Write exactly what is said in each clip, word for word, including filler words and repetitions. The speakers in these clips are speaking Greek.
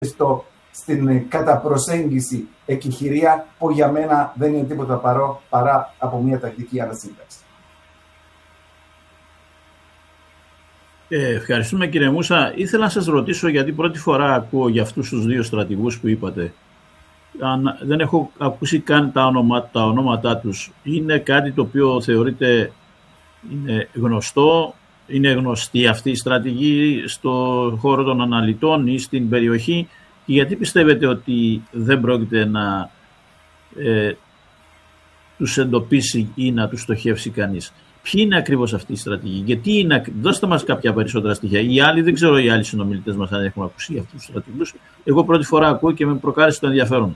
στο, στην κατά προσέγγιση εκεχηρία, που για μένα δεν είναι τίποτα παρό, παρά από μια τακτική ανασύνταξη. Ε, ευχαριστούμε κύριε Μούσα. Ήθελα να σας ρωτήσω, γιατί πρώτη φορά ακούω για αυτούς τους δύο στρατηγούς που είπατε. Αν, δεν έχω ακούσει καν τα, όνομα, τα ονόματά τους. Είναι κάτι το οποίο θεωρείται είναι γνωστό, είναι γνωστή αυτή η στρατηγή στο χώρο των αναλυτών ή στην περιοχή, και γιατί πιστεύετε ότι δεν πρόκειται να ε, τους εντοπίσει ή να τους στοχεύσει κανείς? Ποιοι είναι ακριβώς αυτή η στρατηγή, γιατί είναι, δώστε μας κάποια περισσότερα στοιχεία. Οι άλλοι, δεν ξέρω οι άλλοι συνομιλητές μας αν έχουν ακούσει αυτούς τους στρατηγούς. Εγώ πρώτη φορά ακούω και με προκάλεσε το ενδιαφέρον.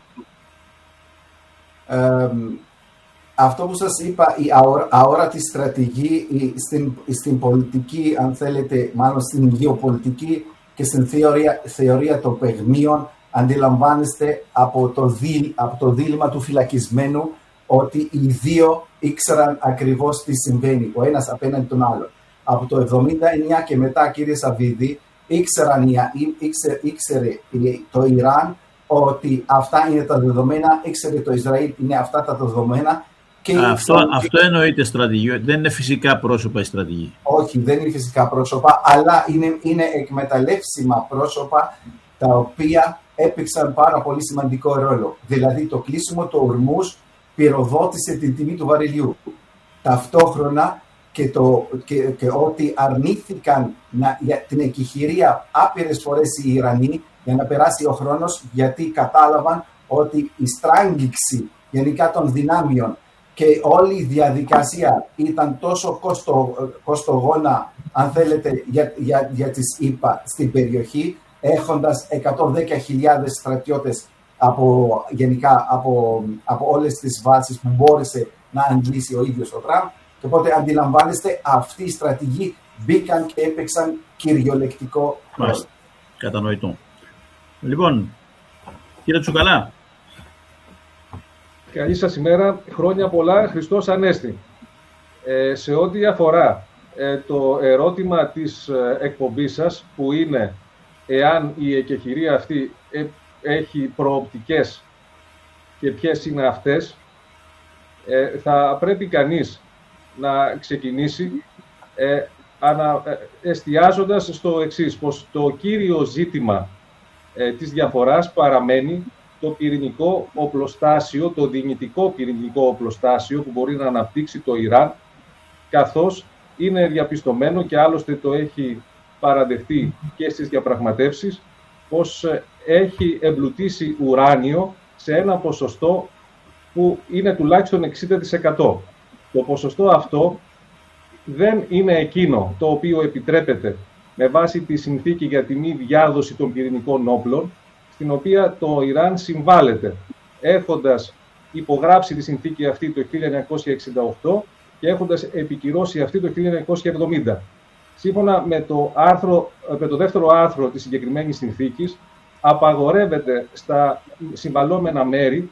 Ε, αυτό που σας είπα, η αόρατη στρατηγική στην, στην πολιτική, αν θέλετε, μάλλον στην γεωπολιτική και στην θεωρία, θεωρία των παιγνίων, αντιλαμβάνεστε από το, δίλ, από το δίλημμα του φυλακισμένου ότι οι δύο ήξεραν ακριβώς τι συμβαίνει, ο ένας απέναντι τον άλλον. Από το εβδομήντα εννιά και μετά, κύριε Σαββίδη, ήξεραν, ήξερε, ήξερε το Ιράν ότι αυτά είναι τα δεδομένα, ήξερε το Ισραήλ είναι αυτά τα δεδομένα. Και αυτό, το... αυτό εννοείται στρατηγική, δεν είναι φυσικά πρόσωπα η στρατηγική. Όχι, δεν είναι φυσικά πρόσωπα, αλλά είναι, είναι εκμεταλλεύσιμα πρόσωπα τα οποία έπαιξαν πάρα πολύ σημαντικό ρόλο. Δηλαδή το κλείσιμο του Ορμούς πυροδότησε την τιμή του βαρελιού. Ταυτόχρονα και, το, και, και ότι αρνήθηκαν να, για την εκεχηρία άπειρες φορές οι Ιρανοί για να περάσει ο χρόνος, γιατί κατάλαβαν ότι η στράγγιξη γενικά των δυνάμεων και όλη η διαδικασία ήταν τόσο κόστο, κοστογόνα, αν θέλετε, για, για, για τις ΗΠΑ στην περιοχή, έχοντας εκατόν δέκα χιλιάδες στρατιώτες από, γενικά από, από όλες τις βάσεις που μπόρεσε να αντλήσει ο ίδιος ο Τραμπ. Και οπότε αντιλαμβάνεστε, αυτοί οι στρατηγοί μπήκαν και έπαιξαν κυριολεκτικό ρόλο. Κατανοητό. Λοιπόν, κύριε Τσουκαλά. Καλή σας ημέρα, χρόνια πολλά, Χριστός Ανέστη. Ε, σε ό,τι αφορά ε, το ερώτημα της ε, εκπομπής σας, που είναι εάν η εκεχηρία αυτή ε, έχει προοπτικές και ποιες είναι αυτές, ε, θα πρέπει κανείς να ξεκινήσει ε, ανα, ε, εστιάζοντας στο εξής, πως το κύριο ζήτημα ε, της διαφοράς παραμένει το πυρηνικό οπλοστάσιο, το δυνητικό πυρηνικό οπλοστάσιο που μπορεί να αναπτύξει το Ιράν, καθώς είναι διαπιστωμένο και άλλωστε το έχει παραδεχτεί και στις διαπραγματεύσεις, πως έχει εμπλουτίσει ουράνιο σε ένα ποσοστό που είναι τουλάχιστον εξήντα τοις εκατό. Το ποσοστό αυτό δεν είναι εκείνο το οποίο επιτρέπεται με βάση τη συνθήκη για τη μη διάδοση των πυρηνικών όπλων, στην οποία το Ιράν συμβάλλεται, έχοντας υπογράψει τη συνθήκη αυτή το χίλια εννιακόσια εξήντα οκτώ και έχοντας επικυρώσει αυτή το χίλια εννιακόσια εβδομήντα. Σύμφωνα με το, άρθρο, με το δεύτερο άρθρο της συγκεκριμένης συνθήκης, απαγορεύεται στα συμβαλόμενα μέρη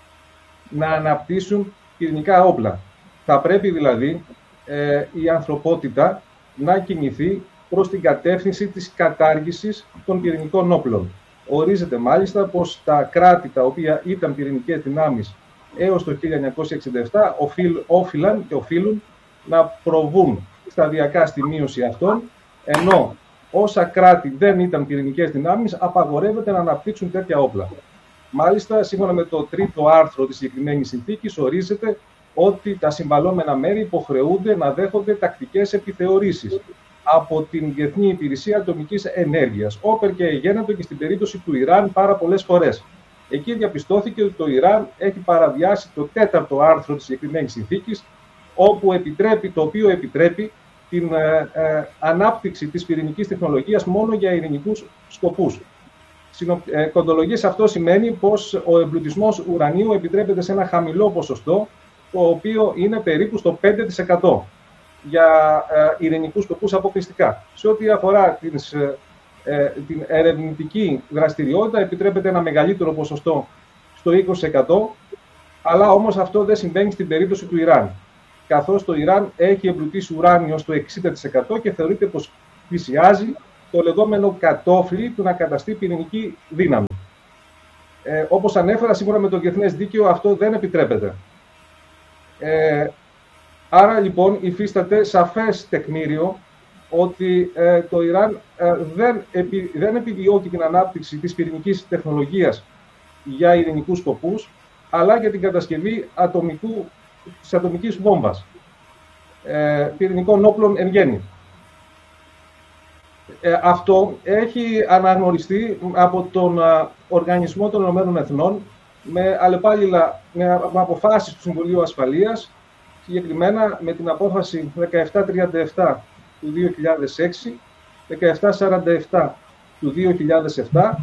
να αναπτύσσουν πυρηνικά όπλα. Θα πρέπει δηλαδή ε, η ανθρωπότητα να κινηθεί προς την κατεύθυνση της κατάργησης των πυρηνικών όπλων. Ορίζεται μάλιστα πως τα κράτη τα οποία ήταν πυρηνικές δυνάμεις έως το χίλια εννιακόσια εξήντα επτά όφυλαν και οφείλουν να προβούν σταδιακά στη μείωση αυτών, ενώ όσα κράτη δεν ήταν πυρηνικές δυνάμεις απαγορεύεται να αναπτύξουν τέτοια όπλα. Μάλιστα, σύμφωνα με το τρίτο άρθρο της συγκεκριμένης συνθήκης, ορίζεται ότι τα συμβαλόμενα μέρη υποχρεούνται να δέχονται τακτικές επιθεωρήσεις από την Διεθνή Υπηρεσία Ατομικής Ενέργειας, όπερ και γένετο και στην περίπτωση του Ιράν πάρα πολλές φορές. Εκεί διαπιστώθηκε ότι το Ιράν έχει παραβιάσει το τέταρτο άρθρο της συγκεκριμένης συνθήκης, όπου επιτρέπει, το οποίο επιτρέπει την ε, ε, ανάπτυξη της πυρηνικής τεχνολογίας μόνο για ειρηνικούς σκοπούς. Ε, κοντολογής αυτό σημαίνει πως ο εμπλουτισμός ουρανίου επιτρέπεται σε ένα χαμηλό ποσοστό, το οποίο είναι περίπου στο πέντε τοις εκατό για ε, ειρηνικούς σκοπούς αποκλειστικά. Σε ό,τι αφορά τις, ε, την ερευνητική δραστηριότητα, επιτρέπεται ένα μεγαλύτερο ποσοστό στο είκοσι τοις εκατό, αλλά όμως αυτό δεν συμβαίνει στην περίπτωση του Ιράν, καθώς το Ιράν έχει εμπλουτίσει ουράνιο στο εξήντα τοις εκατό και θεωρείται πως πλησιάζει το λεγόμενο κατόφλι του να καταστεί πυρηνική δύναμη. Ε, όπως ανέφερα, σύμφωνα με το διεθνές δίκαιο, αυτό δεν επιτρέπεται. Ε, άρα, λοιπόν, υφίσταται σαφές τεκμήριο ότι ε, το Ιράν ε, δεν, επι, δεν επιδιώκει την ανάπτυξη της πυρηνικής τεχνολογίας για ειρηνικούς σκοπούς, αλλά για την κατασκευή ατομικού, της ατομικής βόμβας, ε, πυρηνικών όπλων εν γέννη. Ε, αυτό έχει αναγνωριστεί από τον α, Οργανισμό των Ηνωμένων Εθνών με αλλεπάλληλα με αποφάσεις του Συμβουλίου Ασφαλείας, συγκεκριμένα με την απόφαση δεκαεπτά τριάντα επτά του δύο χιλιάδες έξι, δεκαεπτά σαράντα επτά του δύο χιλιάδες επτά,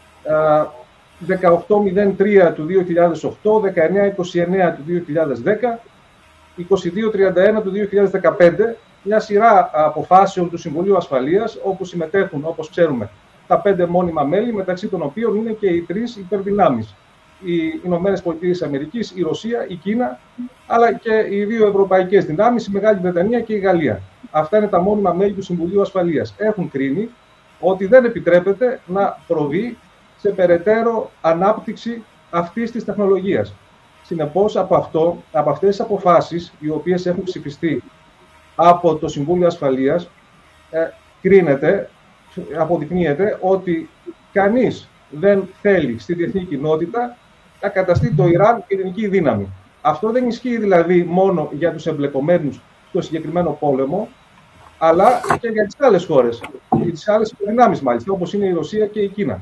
δεκαοκτώ μηδέν τρία του δύο χιλιάδες οκτώ, δεκαεννιά είκοσι εννέα του δύο χιλιάδες δέκα, είκοσι δύο τριάντα ένα του δύο χιλιάδες δεκαπέντε, μια σειρά αποφάσεων του Συμβουλίου Ασφαλείας, όπου συμμετέχουν, όπως ξέρουμε, τα πέντε μόνιμα μέλη, μεταξύ των οποίων είναι και οι τρεις υπερδυνάμεις. Οι Ηνωμένες Πολιτείες Αμερικής, η Ρωσία, η Κίνα, αλλά και οι δύο ευρωπαϊκές δυνάμεις, η Μεγάλη Βρετανία και η Γαλλία. Αυτά είναι τα μόνιμα μέλη του Συμβουλίου Ασφαλείας. Έχουν κρίνει ότι δεν επιτρέπεται να προβεί σε περαιτέρω ανάπτυξη αυτής της τεχνολογίας. Συνεπώς, από, αυτό, από αυτές τις αποφάσεις, οι οποίες έχουν ψηφιστεί από το Συμβούλιο Ασφαλείας, ε, κρίνεται, αποδεικνύεται ότι κανείς δεν θέλει στη διεθνή κοινότητα να καταστεί το Ιράν πυρηνική δύναμη. Αυτό δεν ισχύει δηλαδή μόνο για τους εμπλεκομένους στο συγκεκριμένο πόλεμο, αλλά και για τις άλλες χώρες, για τις άλλες δυνάμεις μάλιστα, όπως είναι η Ρωσία και η Κίνα.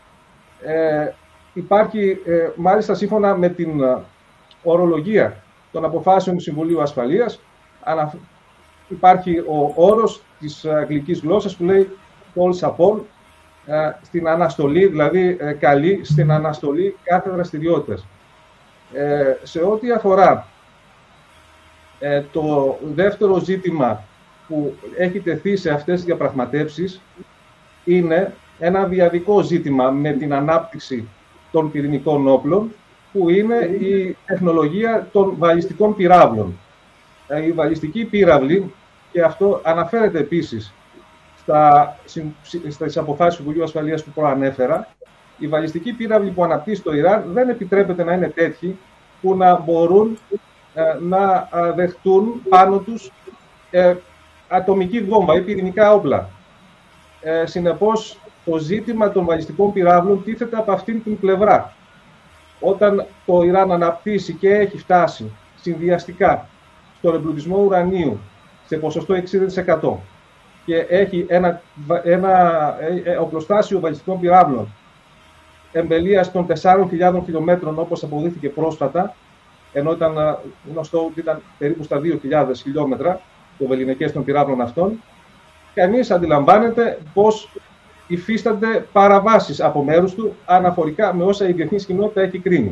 Ε, υπάρχει, ε, μάλιστα σύμφωνα με την ε, ορολογία των αποφάσεων του Συμβουλίου Ασφαλείας, ανα, υπάρχει ο όρος της αγγλικής γλώσσας που λέει calls upon, ε, στην αναστολή, δηλαδή ε, καλεί στην αναστολή κάθε δραστηριότητας. Ε, σε ό,τι αφορά ε, το δεύτερο ζήτημα που έχει τεθεί σε αυτές τις διαπραγματεύσεις, είναι ένα διαδικό ζήτημα με την ανάπτυξη των πυρηνικών όπλων, που είναι η τεχνολογία των βαλιστικών πυράβλων. Η βαλιστική πύραυλη, και αυτό αναφέρεται επίσης στα, στις αποφάσεις του Συμβουλίου Ασφαλείας που προανέφερα, οι βαλιστικοί πύραυλοι που αναπτύσσει το Ιράν δεν επιτρέπεται να είναι τέτοιοι που να μπορούν ε, να δεχτούν πάνω τους ε, ατομική βόμβα ή πυρηνικά όπλα. Ε, συνεπώς, το ζήτημα των βαλιστικών πυράβλων τίθεται από αυτήν την πλευρά. Όταν το Ιράν αναπτύσσει και έχει φτάσει συνδυαστικά στον εμπλουτισμό ουρανίου σε ποσοστό εξήντα τοις εκατό και έχει ένα, ένα οπλοστάσιο βαλιστικών πυράβλων εμβελείας των τεσσάρων χιλιάδων χιλιόμετρων, όπως αποδείχθηκε πρόσφατα, ενώ ήταν γνωστό ότι ήταν περίπου στα δύο χιλιάδες χιλιόμετρα το βεληνικές των πυράβλων αυτών, κανείς αντιλαμβάνεται πως υφίστανται παραβάσεις από μέρους του αναφορικά με όσα η διεθνής κοινότητα έχει κρίνει.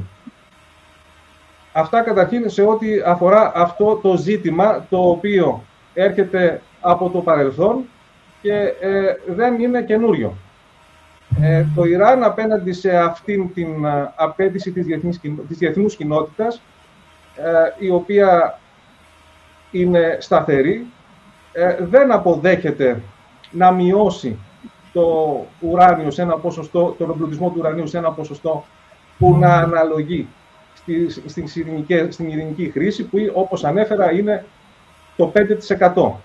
Αυτά καταρχήν σε ό,τι αφορά αυτό το ζήτημα, το οποίο έρχεται από το παρελθόν και ε, δεν είναι καινούριο. Ε, το Ιράν, απέναντι σε αυτήν την ε, απέτηση της, διεθνής, της διεθνούς κοινότητας, ε, η οποία είναι σταθερή, ε, δεν αποδέχεται να μειώσει το ουράνιο σε ένα ποσοστό, τον εμπλουτισμό του ουρανίου σε ένα ποσοστό που να αναλογεί στη, στην, ειρηνική, στην ειρηνική χρήση, που όπως ανέφερα είναι το πέντε τοις εκατό.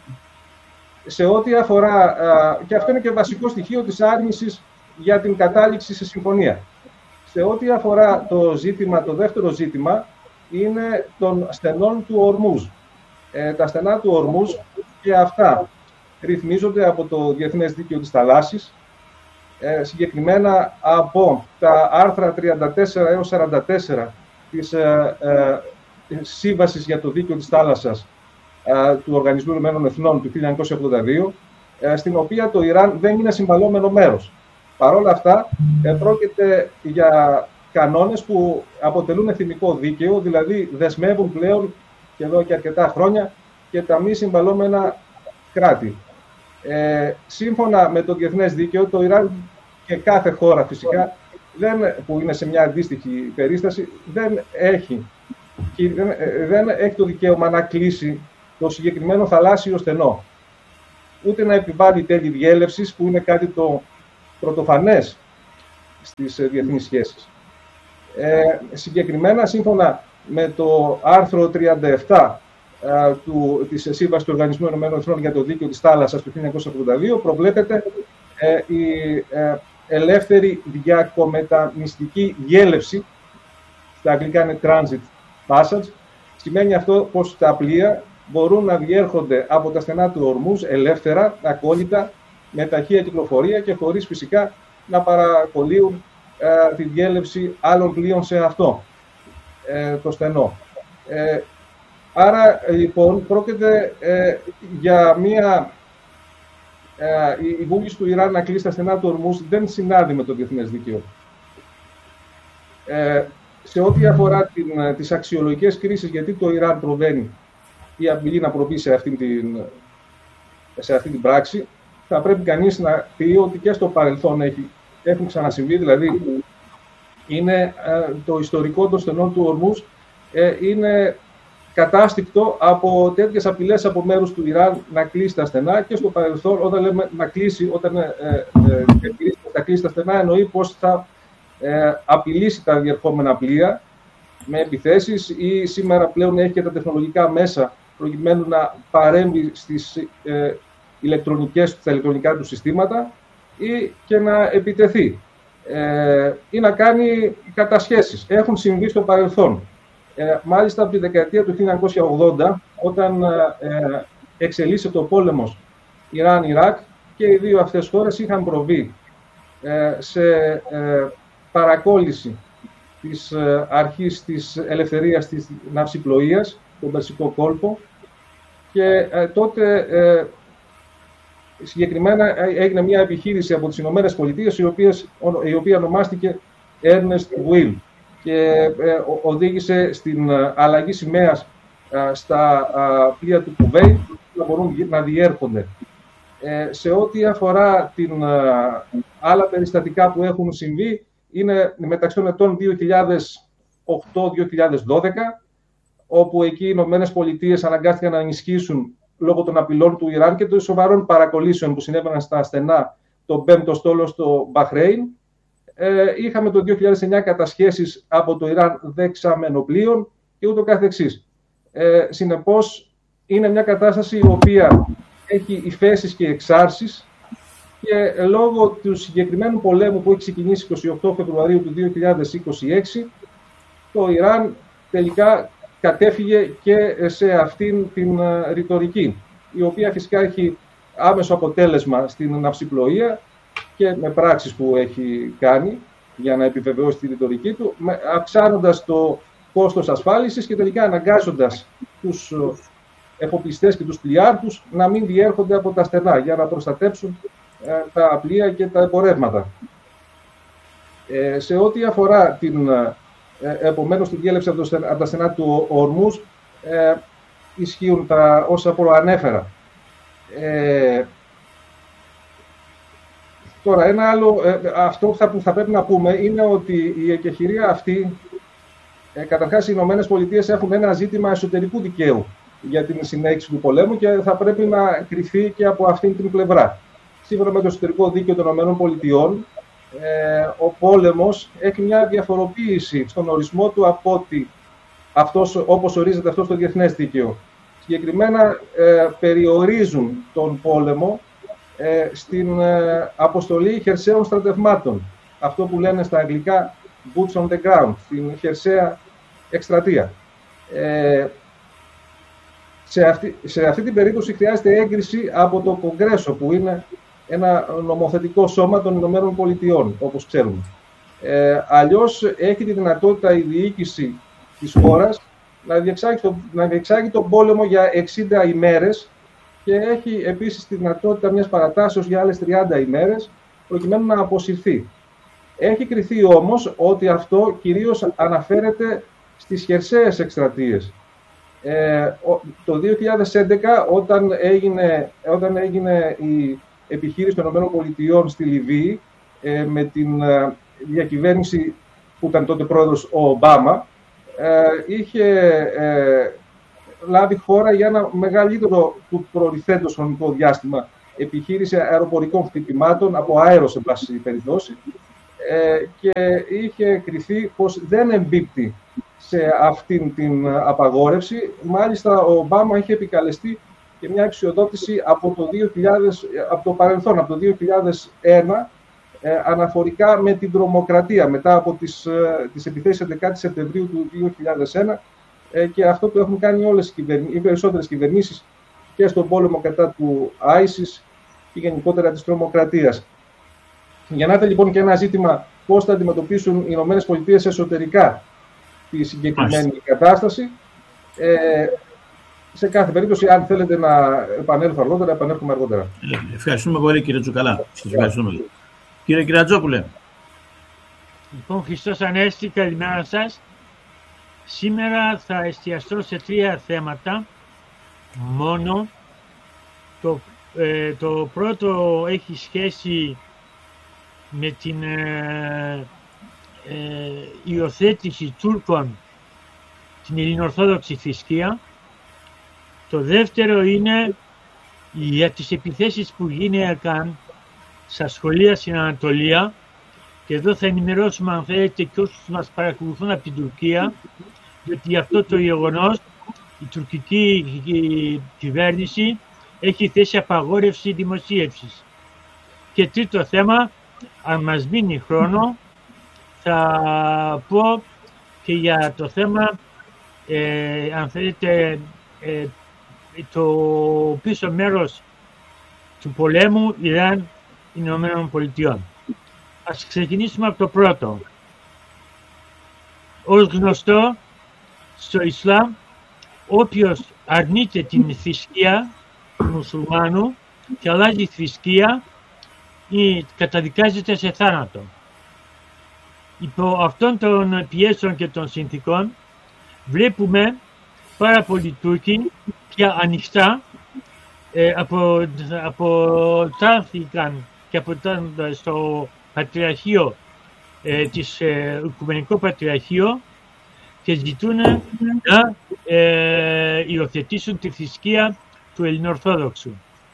Σε ό,τι αφορά, και αυτό είναι και βασικό στοιχείο της άρνησης για την κατάληξη σε συμφωνία. Σε ό,τι αφορά το ζήτημα, το δεύτερο ζήτημα, είναι των στενών του Ορμούζ. Ε, τα στενά του Ορμούζ και αυτά ρυθμίζονται από το Διεθνές Δίκαιο της Θαλάσσης, ε, συγκεκριμένα από τα άρθρα τριάντα τέσσερα έως σαράντα τέσσερα της ε, ε, Σύμβασης για το Δίκαιο της Θάλασσας ε, του Οργανισμού Ηνωμένων Εθνών του χίλια εννιακόσια ογδόντα δύο, ε, στην οποία το Ιράν δεν είναι συμβαλόμενο μέρος. Παρ' όλα αυτά, ε, πρόκειται για κανόνες που αποτελούν εθνικό δίκαιο, δηλαδή δεσμεύουν πλέον και εδώ και αρκετά χρόνια και τα μη συμβαλόμενα κράτη. Ε, σύμφωνα με το διεθνές δίκαιο, το Ιράν και κάθε χώρα φυσικά δεν, που είναι σε μια αντίστοιχη περίσταση δεν έχει, δεν, δεν έχει το δικαίωμα να κλείσει το συγκεκριμένο θαλάσσιο στενό. ούτε να επιβάλλει τέλη διέλευσης, που είναι κάτι το πρωτοφανές στις διεθνείς σχέσεις. Ε, συγκεκριμένα, σύμφωνα με το άρθρο τριάντα επτά ε, του, της Σύμβασης του Οργανισμού Ηνωμένων Εθνών για το Δίκαιο της Θάλασσας του χίλια εννιακόσια ογδόντα δύο, προβλέπεται ε, η ε, ελεύθερη διακομεταμιστική διέλευση, στα αγγλικά είναι transit passage. Σημαίνει αυτό πως τα πλοία μπορούν να διέρχονται από τα στενά του Ορμούζ ελεύθερα, ακόλυτα, με ταχεία κυκλοφορία και χωρίς φυσικά να παρακολύουν ε, τη διέλευση άλλων πλοίων σε αυτό ε, το στενό. Ε, άρα, λοιπόν, πρόκειται ε, για μία... Ε, η, η βούληση του Ιράν να κλείσει τα στενά του Ορμούζ δεν συνάδει με το διεθνές δίκαιο. Ε, σε ό,τι αφορά την, τις αξιολογικές κρίσεις, γιατί το Ιράν προβαίνει ή απειλεί να προβεί σε αυτή την, σε αυτή την πράξη, θα πρέπει κανείς να πει ότι και στο παρελθόν έχει, έχουν ξανασυμβεί, δηλαδή είναι ε, το ιστορικό των στενών του Ορμούζ ε, είναι κατάστικτο από τέτοιες απειλές από μέρους του Ιράν να κλείσει τα στενά, και στο παρελθόν, όταν λέμε να κλείσει, όταν ε, ε, ε, θα κλείσει τα στενά, εννοεί πως θα ε, απειλήσει τα διερχόμενα πλοία με επιθέσεις, ή σήμερα πλέον έχει και τα τεχνολογικά μέσα προκειμένου να παρέμβει στις ε, ηλεκτρονικές, στα ηλεκτρονικά του συστήματα, ή και να επιτεθεί ε, ή να κάνει κατασχέσεις. Έχουν συμβεί στο παρελθόν. Ε, μάλιστα από τη δεκαετία του χίλια εννιακόσια ογδόντα, όταν ε, εξελίσσεται ο πόλεμος Ιράν-Ιράκ, και οι δύο αυτές χώρες είχαν προβεί ε, σε ε, παρακόλληση της ε, αρχής της ελευθερίας της ναυσιπλοείας, τον Περσικό κόλπο, και ε, τότε ε, συγκεκριμένα έγινε μια επιχείρηση από τις Ηνωμένες Πολιτείες, η οποία, η οποία ονομάστηκε Ernest Will, και ε, οδήγησε στην αλλαγή σημαίας ε, στα ε, πλοία του Κουβέιτ, να μπορούν να διέρχονται. Ε, σε ό,τι αφορά την ε, άλλα περιστατικά που έχουν συμβεί, είναι μεταξύ των ετών δύο χιλιάδες οκτώ δύο χιλιάδες δώδεκα, όπου εκεί οι Ηνωμένες Πολιτείες αναγκάστηκαν να ενισχύσουν λόγω των απειλών του Ιράν και των σοβαρών παρακολύσεων που συνέβαιναν στα στενά τον πέμπτο στόλο στο Μπαχρέιν. Ε, είχαμε το δύο χιλιάδες εννιά κατασχέσεις από το Ιράν δεξαμενών πλοίων και ούτω καθεξής. Ε, συνεπώς, είναι μια κατάσταση η οποία έχει υφέσεις και εξάρσεις, και λόγω του συγκεκριμένου πολέμου που έχει ξεκινήσει είκοσι οκτώ Φεβρουαρίου του δύο χιλιάδες είκοσι έξι, το Ιράν τελικά κατέφυγε και σε αυτήν την ρητορική, η οποία φυσικά έχει άμεσο αποτέλεσμα στην ναυσιπλοεία και με πράξεις που έχει κάνει για να επιβεβαιώσει τη ρητορική του, αυξάνοντας το κόστος ασφάλισης και τελικά αναγκάζοντας τους εφοπλιστές και τους πλοιάρχους να μην διέρχονται από τα στενά για να προστατέψουν ε, τα πλοία και τα εμπορεύματα. Ε, σε ό,τι αφορά την, ε, επομένως, την διέλευση από, το, από τα στενά του Ορμούζ, ε, ισχύουν τα όσα προανέφερα. Ε, Τώρα, ένα άλλο, ε, αυτό που θα, που θα πρέπει να πούμε είναι ότι η εκεχηρία αυτή, ε, καταρχάς οι Ηνωμένες Πολιτείες έχουν ένα ζήτημα εσωτερικού δικαίου για την συνέχιση του πολέμου και θα πρέπει να κριθεί και από αυτήν την πλευρά. Σύμφωνα με το εσωτερικό δίκαιο των Ηνωμένων Πολιτειών, ε, ο πόλεμος έχει μια διαφοροποίηση στον ορισμό του από ότι αυτός, όπως ορίζεται αυτό στο διεθνές δίκαιο. Συγκεκριμένα ε, περιορίζουν τον πόλεμο ε, στην ε, αποστολή χερσαίων στρατευμάτων. Αυτό που λένε στα αγγλικά boots on the ground, στην χερσαία εκστρατεία. Ε, σε, αυτή, σε αυτή την περίπτωση χρειάζεται έγκριση από το Κογκρέσο, που είναι ένα νομοθετικό σώμα των Ηνωμένων Πολιτειών, όπως ξέρουμε. Ε, αλλιώς έχει τη δυνατότητα η διοίκηση της χώρας να διεξάγει, το, να διεξάγει τον πόλεμο για εξήντα ημέρες και έχει επίσης τη δυνατότητα μιας παρατάσεως για άλλες τριάντα ημέρες, προκειμένου να αποσυρθεί. Έχει κριθεί όμως ότι αυτό κυρίως αναφέρεται στις χερσαίες εκστρατείες. Ε, το δύο χιλιάδες έντεκα, όταν έγινε, όταν έγινε η επιχείρηση των ΗΠΑ στη Λιβύη, ε, με την ε, διακυβέρνηση που ήταν τότε πρόεδρος ο Ομπάμα, ε, είχε ε, λάβει χώρα για ένα μεγαλύτερο του προηγουθέντος χρονικό διάστημα επιχείρηση αεροπορικών χτυπημάτων, από αέρο σε πάση περιπτώσει, ε, και είχε κριθεί πως δεν εμπίπτει σε αυτήν την απαγόρευση. Μάλιστα, ο Ομπάμα είχε επικαλεστεί και μια εξουσιοδότηση από το, δύο χιλιάδες, από το παρελθόν, από το δύο χιλιάδες ένα, ε, αναφορικά με την τρομοκρατία, μετά από τις, ε, τις επιθέσεις έντεκα Σεπτεμβρίου του δύο χιλιάδες ένα, ε, και αυτό που έχουν κάνει όλες οι, κυβερνήσεις, οι περισσότερες κυβερνήσεις και στον πόλεμο κατά του άισις και γενικότερα της τρομοκρατίας. Γεννάται λοιπόν και ένα ζήτημα πώς θα αντιμετωπίσουν οι Ηνωμένες Πολιτείες εσωτερικά τη συγκεκριμένη Άς. κατάσταση. Ε, σε κάθε περίπτωση, αν θέλετε να επανέλθω αργότερα, επανέρχομαι αργότερα. Ε, ευχαριστούμε πολύ, κύριε Τσουκαλά. Σας ευχαριστούμε. Yeah. Κύριε Κυρατζόπουλε. Λοιπόν, Χριστός Ανέστη, καλημέρα σας. Σήμερα θα εστιαστώ σε τρία θέματα μόνο. Το, ε, το πρώτο έχει σχέση με την ε, ε, υιοθέτηση Τούρκων στην ελληνοορθόδοξη θρησκεία. Το δεύτερο είναι για τις επιθέσεις που γίνηκαν στα σχολεία στην Ανατολία, και εδώ θα ενημερώσουμε, αν θέλετε, και όσους μας παρακολουθούν από την Τουρκία, γιατί για αυτό το γεγονός η τουρκική κυβέρνηση έχει θέσει απαγόρευση δημοσίευσης. Και τρίτο θέμα, αν μας μείνει χρόνο, θα πω και για το θέμα, ε, αν θέλετε, ε, το πίσω μέρος του πολέμου Ιράν-Ηνωμένων Πολιτειών. Ας ξεκινήσουμε από το πρώτο. Ως γνωστό, στο Ισλάμ, όποιος αρνείται την θρησκεία του μουσουλμάνου και αλλάζει θρησκεία, ή καταδικάζεται σε θάνατο. Υπό αυτών των πιέσεων και των συνθήκων βλέπουμε πάρα πολλοί Τούρκοι πια ανοιχτά ε, από, αποτάνθηκαν και αποτάνθηκαν στο Πατριαρχείο, ε, της ε, Οικουμενικό Πατριαρχείο, και ζητούν να ε, υιοθετήσουν τη θρησκεία του Ελληνοορθόδοξου.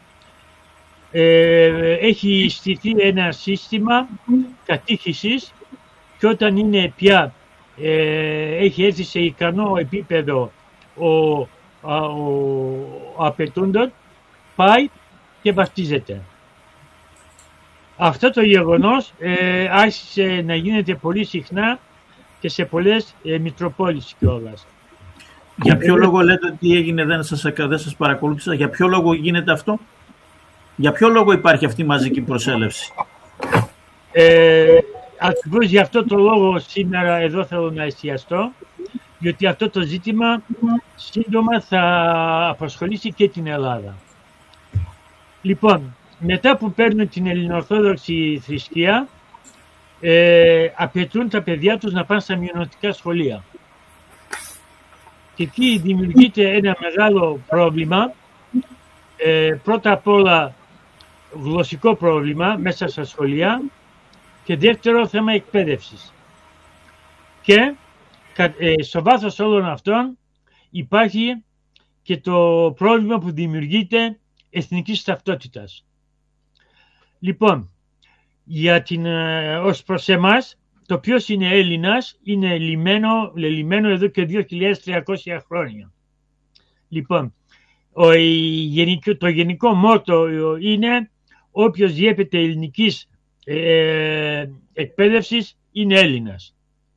Ε, έχει στηθεί ένα σύστημα κατήχησης, και όταν είναι πια ε, έχει έρθει σε ικανό επίπεδο ο, ο, ο απαιτούντος, πάει και βαφτίζεται. Αυτό το γεγονός ε, άρχισε να γίνεται πολύ συχνά και σε πολλές ε, μητροπόλεις κιόλας. Για ποιο λόγο λέτε ότι έγινε, δεν σας, δεν σας παρακολούθησα, για ποιο λόγο γίνεται αυτό? Για ποιο λόγο υπάρχει αυτή η μαζική προσέλευση? Ε, ακριβώς για αυτό το λόγο σήμερα εδώ θέλω να εστιαστώ, διότι αυτό το ζήτημα σύντομα θα απασχολήσει και την Ελλάδα. Λοιπόν, μετά που παίρνουν την ελληνοορθόδοξη θρησκεία, ε, απαιτούν τα παιδιά τους να πάνε στα μειονοτικά σχολεία. Και εκεί δημιουργείται ένα μεγάλο πρόβλημα, ε, πρώτα απ' όλα γλωσσικό πρόβλημα μέσα στα σχολεία, και δεύτερο θέμα εκπαίδευσης. Και ε, στο βάθος όλων αυτών υπάρχει και το πρόβλημα που δημιουργείται εθνικής ταυτότητας. Λοιπόν, για την, ε, ως προς εμάς, το ποιος είναι Έλληνας είναι λυμμένο, λελυμμένο εδώ και δύο χιλιάδες τριακόσια χρόνια. Λοιπόν, ο, η, το γενικό μότο είναι όποιος διέπεται ελληνικής ε, εκπαίδευσης είναι Έλληνας.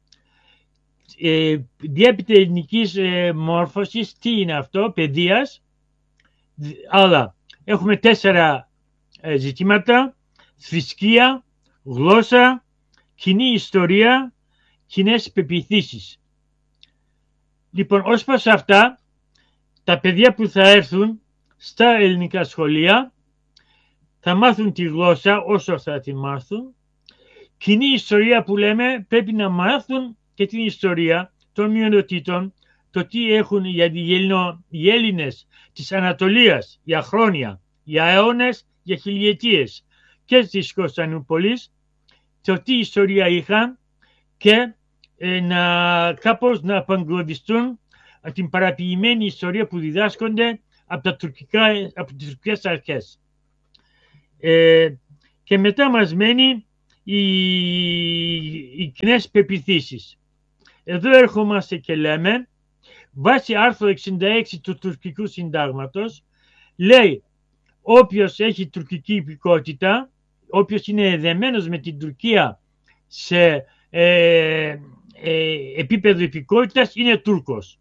Ε, διέπεται ελληνικής ε, μόρφωσης, τι είναι αυτό, παιδείας, αλλά έχουμε τέσσερα ε, ζητήματα: θρησκεία, γλώσσα, κοινή ιστορία, κοινές πεποιθήσεις. Λοιπόν, ως προς αυτά, τα παιδιά που θα έρθουν στα ελληνικά σχολεία θα μάθουν τη γλώσσα όσο θα τη μάθουν. Κοινή ιστορία που λέμε, πρέπει να μάθουν και την ιστορία των μειονοτήτων, το τι έχουν οι Έλληνες της Ανατολίας για χρόνια, για αιώνες, για χιλιετίες, και της Κωνσταντινούπολης, το τι ιστορία είχαν, και ε, να κάπως να απαγκλωβιστούν από την παραποιημένη ιστορία που διδάσκονται από, τα τουρκικά, από τις τουρκικές αρχές. Ε, και μετά μας μένει οι, οι κοινές πεποιθήσεις. Εδώ έρχομαστε και λέμε, βάσει άρθρο εξήντα έξι του τουρκικού συντάγματος, λέει όποιος έχει τουρκική υπηκότητα, όποιος είναι εδεμένος με την Τουρκία σε ε, ε, επίπεδο υπηκότητας, είναι Τούρκος.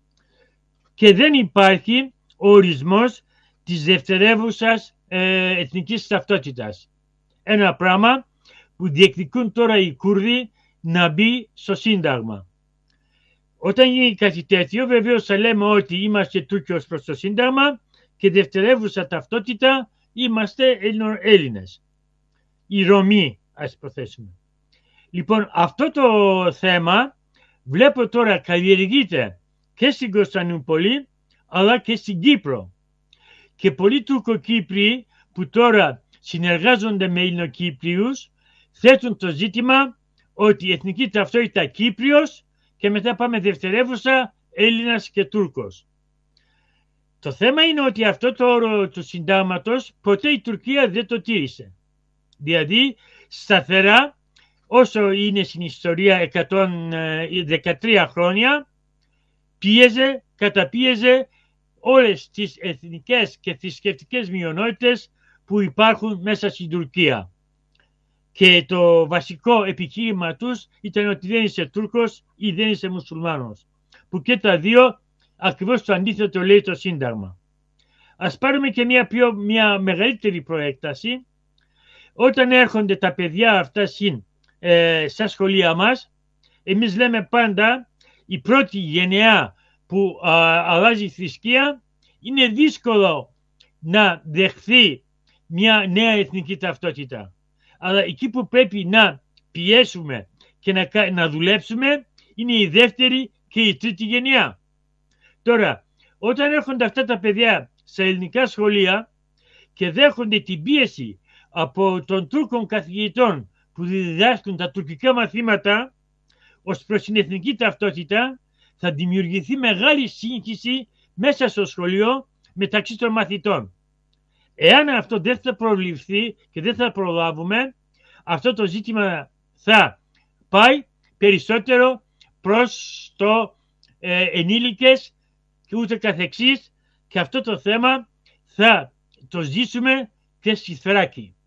Και δεν υπάρχει ορισμός της δευτερεύουσας ε, εθνικής ταυτότητας. Ένα πράγμα που διεκδικούν τώρα οι Κούρδοι να μπει στο Σύνταγμα. Όταν γίνει κάτι τέτοιο, βεβαίως θα λέμε ότι είμαστε Τούρκοι ως προς το Σύνταγμα και δευτερεύουσα ταυτότητα είμαστε Έλληνες. Οι Ρωμοί, ας υποθέσουμε. Λοιπόν, αυτό το θέμα βλέπω τώρα καλλιεργείται και στην Κωνσταντινούπολη αλλά και στην Κύπρο. Και πολλοί Τουρκοκύπριοι που τώρα συνεργάζονται με Ελληνοκύπριους θέτουν το ζήτημα ότι η εθνική ταυτότητα Κύπριος και μετά πάμε δευτερεύουσα Έλληνας και Τούρκος. Το θέμα είναι ότι αυτό το όρο του συντάγματος ποτέ η Τουρκία δεν το τήρησε. Δηλαδή σταθερά όσο είναι στην ιστορία εκατόν δεκατρία χρόνια πίεζε, καταπίεζε όλες τις εθνικές και θρησκευτικές μειονότητες που υπάρχουν μέσα στην Τουρκία. Και το βασικό επιχείρημα τους ήταν ότι δεν είσαι Τούρκος ή δεν είσαι Μουσουλμάνος. Που και τα δύο ακριβώς το αντίθετο λέει το Σύνταγμα. Ας πάρουμε και μια, πιο, μια μεγαλύτερη προέκταση. Όταν έρχονται τα παιδιά αυτά στην, ε, στα σχολεία μας, εμείς λέμε πάντα η πρώτη γενεά που α, αλλάζει θρησκεία είναι δύσκολο να δεχθεί μια νέα εθνική ταυτότητα. Αλλά εκεί που πρέπει να πιέσουμε και να, να δουλέψουμε είναι η δεύτερη και η τρίτη γενιά. Τώρα, όταν έρχονται αυτά τα παιδιά στα ελληνικά σχολεία και δέχονται την πίεση από των Τούρκων καθηγητών που διδάσκουν τα τουρκικά μαθήματα ως προς την εθνική ταυτότητα, θα δημιουργηθεί μεγάλη σύγχυση μέσα στο σχολείο μεταξύ των μαθητών. Εάν αυτό δεν θα προβληφθεί και δεν θα προλάβουμε, αυτό το ζήτημα θα πάει περισσότερο προς το ε, ενήλικες και ούτε καθεξής και αυτό το θέμα θα το ζήσουμε και στη Θράκη.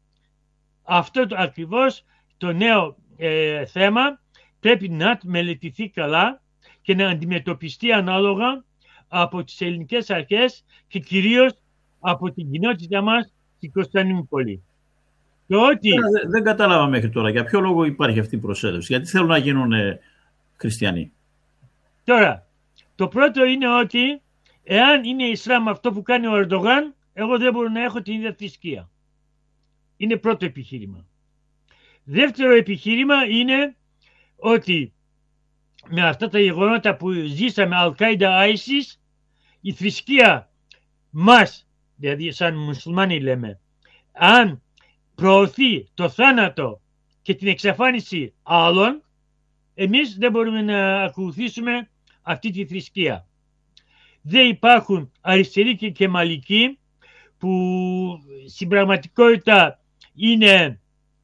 Αυτό το, ακριβώς το νέο ε, θέμα πρέπει να μελετηθεί καλά και να αντιμετωπιστεί ανάλογα από τις ελληνικές αρχές και κυρίως από την κοινότητα μας στην Κωνσταντινούπολη. Ότι... Δεν, δεν κατάλαβα μέχρι τώρα για ποιο λόγο υπάρχει αυτή η προσέλευση. Γιατί θέλουν να γίνουν ε, χριστιανοί. Τώρα, το πρώτο είναι ότι εάν είναι Ισλάμ αυτό που κάνει ο Ερντογάν, εγώ δεν μπορώ να έχω την ίδια θρησκεία. Είναι πρώτο επιχείρημα. Δεύτερο επιχείρημα είναι ότι με αυτά τα γεγονότα που ζήσαμε Αλ-Κάιντα, Άισις, η θρησκεία μας, δηλαδή σαν μουσουλμάνοι λέμε, αν προωθεί το θάνατο και την εξαφάνιση άλλων, εμείς δεν μπορούμε να ακολουθήσουμε αυτή τη θρησκεία. Δεν υπάρχουν αριστεροί και κεμαλικοί που στην πραγματικότητα είναι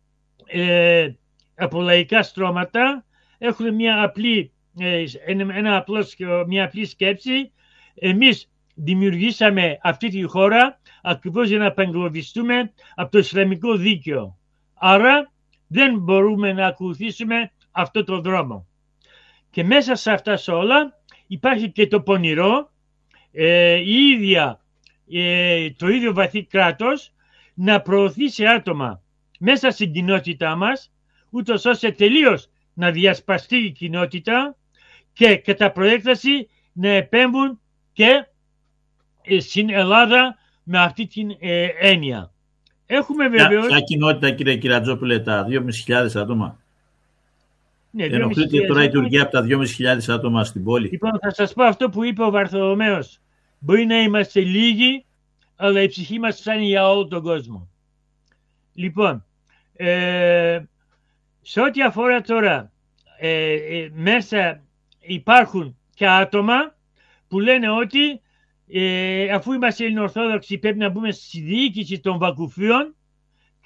ε, από λαϊκά στρώματα, έχουν μια απλή, ε, ένα, ένα απλό, μια απλή σκέψη. Εμείς δημιουργήσαμε αυτή τη χώρα ακριβώς για να απεγκλωβιστούμε από το Ισλαμικό δίκαιο. Άρα δεν μπορούμε να ακολουθήσουμε αυτό το δρόμο. Και μέσα σε αυτά σε όλα υπάρχει και το πονηρό, ε, η ίδια, ε, το ίδιο βαθύ κράτος να προωθήσει άτομα μέσα στην κοινότητά μας, ούτως ώστε τελείως να διασπαστεί η κοινότητα και κατά προέκταση να επέμβουν και ε, στην Ελλάδα με αυτή την ε, έννοια. Έχουμε βεβαίως... Ποια κοινότητα, κύριε Κυρατζόπουλε, τα δυόμισι χιλιάδες άτομα? Ναι, ενοχλείται τώρα η Τουρκία από τα δυόμισι χιλιάδες άτομα στην πόλη? Λοιπόν, θα σας πω αυτό που είπε ο Βαρθολομαίος. Μπορεί να είμαστε λίγοι, αλλά η ψυχή μας φτάνει για όλο τον κόσμο. Λοιπόν, ε, σε ό,τι αφορά τώρα, ε, ε, μέσα υπάρχουν και άτομα που λένε ότι ε, αφού είμαστε Ελληνοορθόδοξοι πρέπει να μπούμε στη διοίκηση των βακουφίων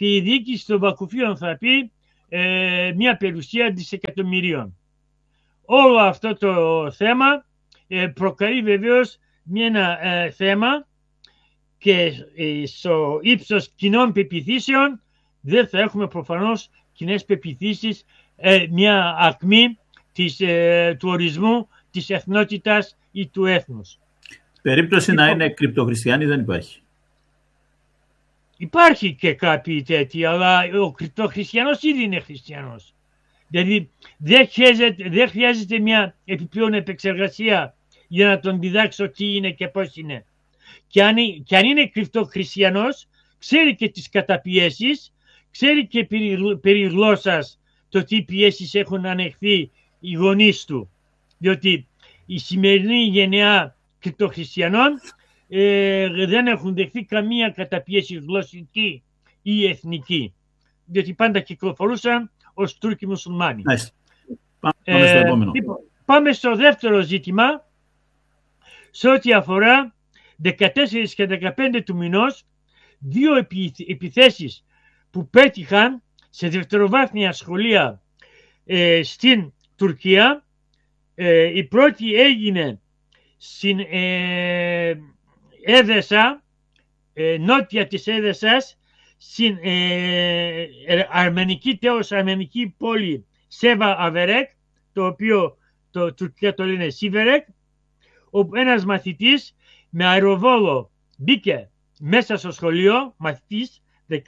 και η διοίκηση των βακουφίων θα πει ε, μια περιουσία δισεκατομμυρίων. Όλο αυτό το θέμα ε, προκαλεί βεβαίως ένα ε, θέμα και ε, στο ύψος κοινών πεποιθήσεων δεν θα έχουμε προφανώς κοινές πεποιθήσεις, ε, μια ακμή της, ε, του ορισμού της εθνότητας ή του έθνους. Περίπτωση λοιπόν, να είναι κρυπτοχριστιανοί δεν υπάρχει. Υπάρχει και κάποιοι τέτοιοι, αλλά ο κρυπτοχριστιανός ήδη είναι χριστιανός. Δηλαδή δεν χρειάζεται, δεν χρειάζεται μια επιπλέον επεξεργασία για να τον διδάξω τι είναι και πώς είναι. Και αν, και αν είναι κρυπτοχριστιανός, ξέρει και τις καταπιέσεις, ξέρει και περί, περί γλώσσας το τι πιέσεις έχουν ανεχθεί οι γονείς του. Διότι η σημερινή γενεά κρυπτοχριστιανών ε, δεν έχουν δεχθεί καμία καταπίεση γλωσσική ή εθνική. Διότι πάντα κυκλοφορούσαν ως Τούρκοι μουσουλμάνοι. Nice. Πάμε στο επόμενο. Ε, λοιπόν, πάμε στο δεύτερο ζήτημα, σε ό,τι αφορά δεκατέσσερις και δεκαπέντε του μηνός, δύο επιθέσεις που πέτυχαν σε δευτεροβάθμια σχολεία ε, στην Τουρκία. Ε, η πρώτη έγινε στην ε, Έδεσα, ε, νότια της Έδεσας, στην ε, αρμενική, τέως αρμενική πόλη Σέβα Αβερέκ, το οποίο το Τουρκία το λένε Σίβερεκ, όπου ένας μαθητής με αεροβόλο μπήκε μέσα στο σχολείο, μαθητής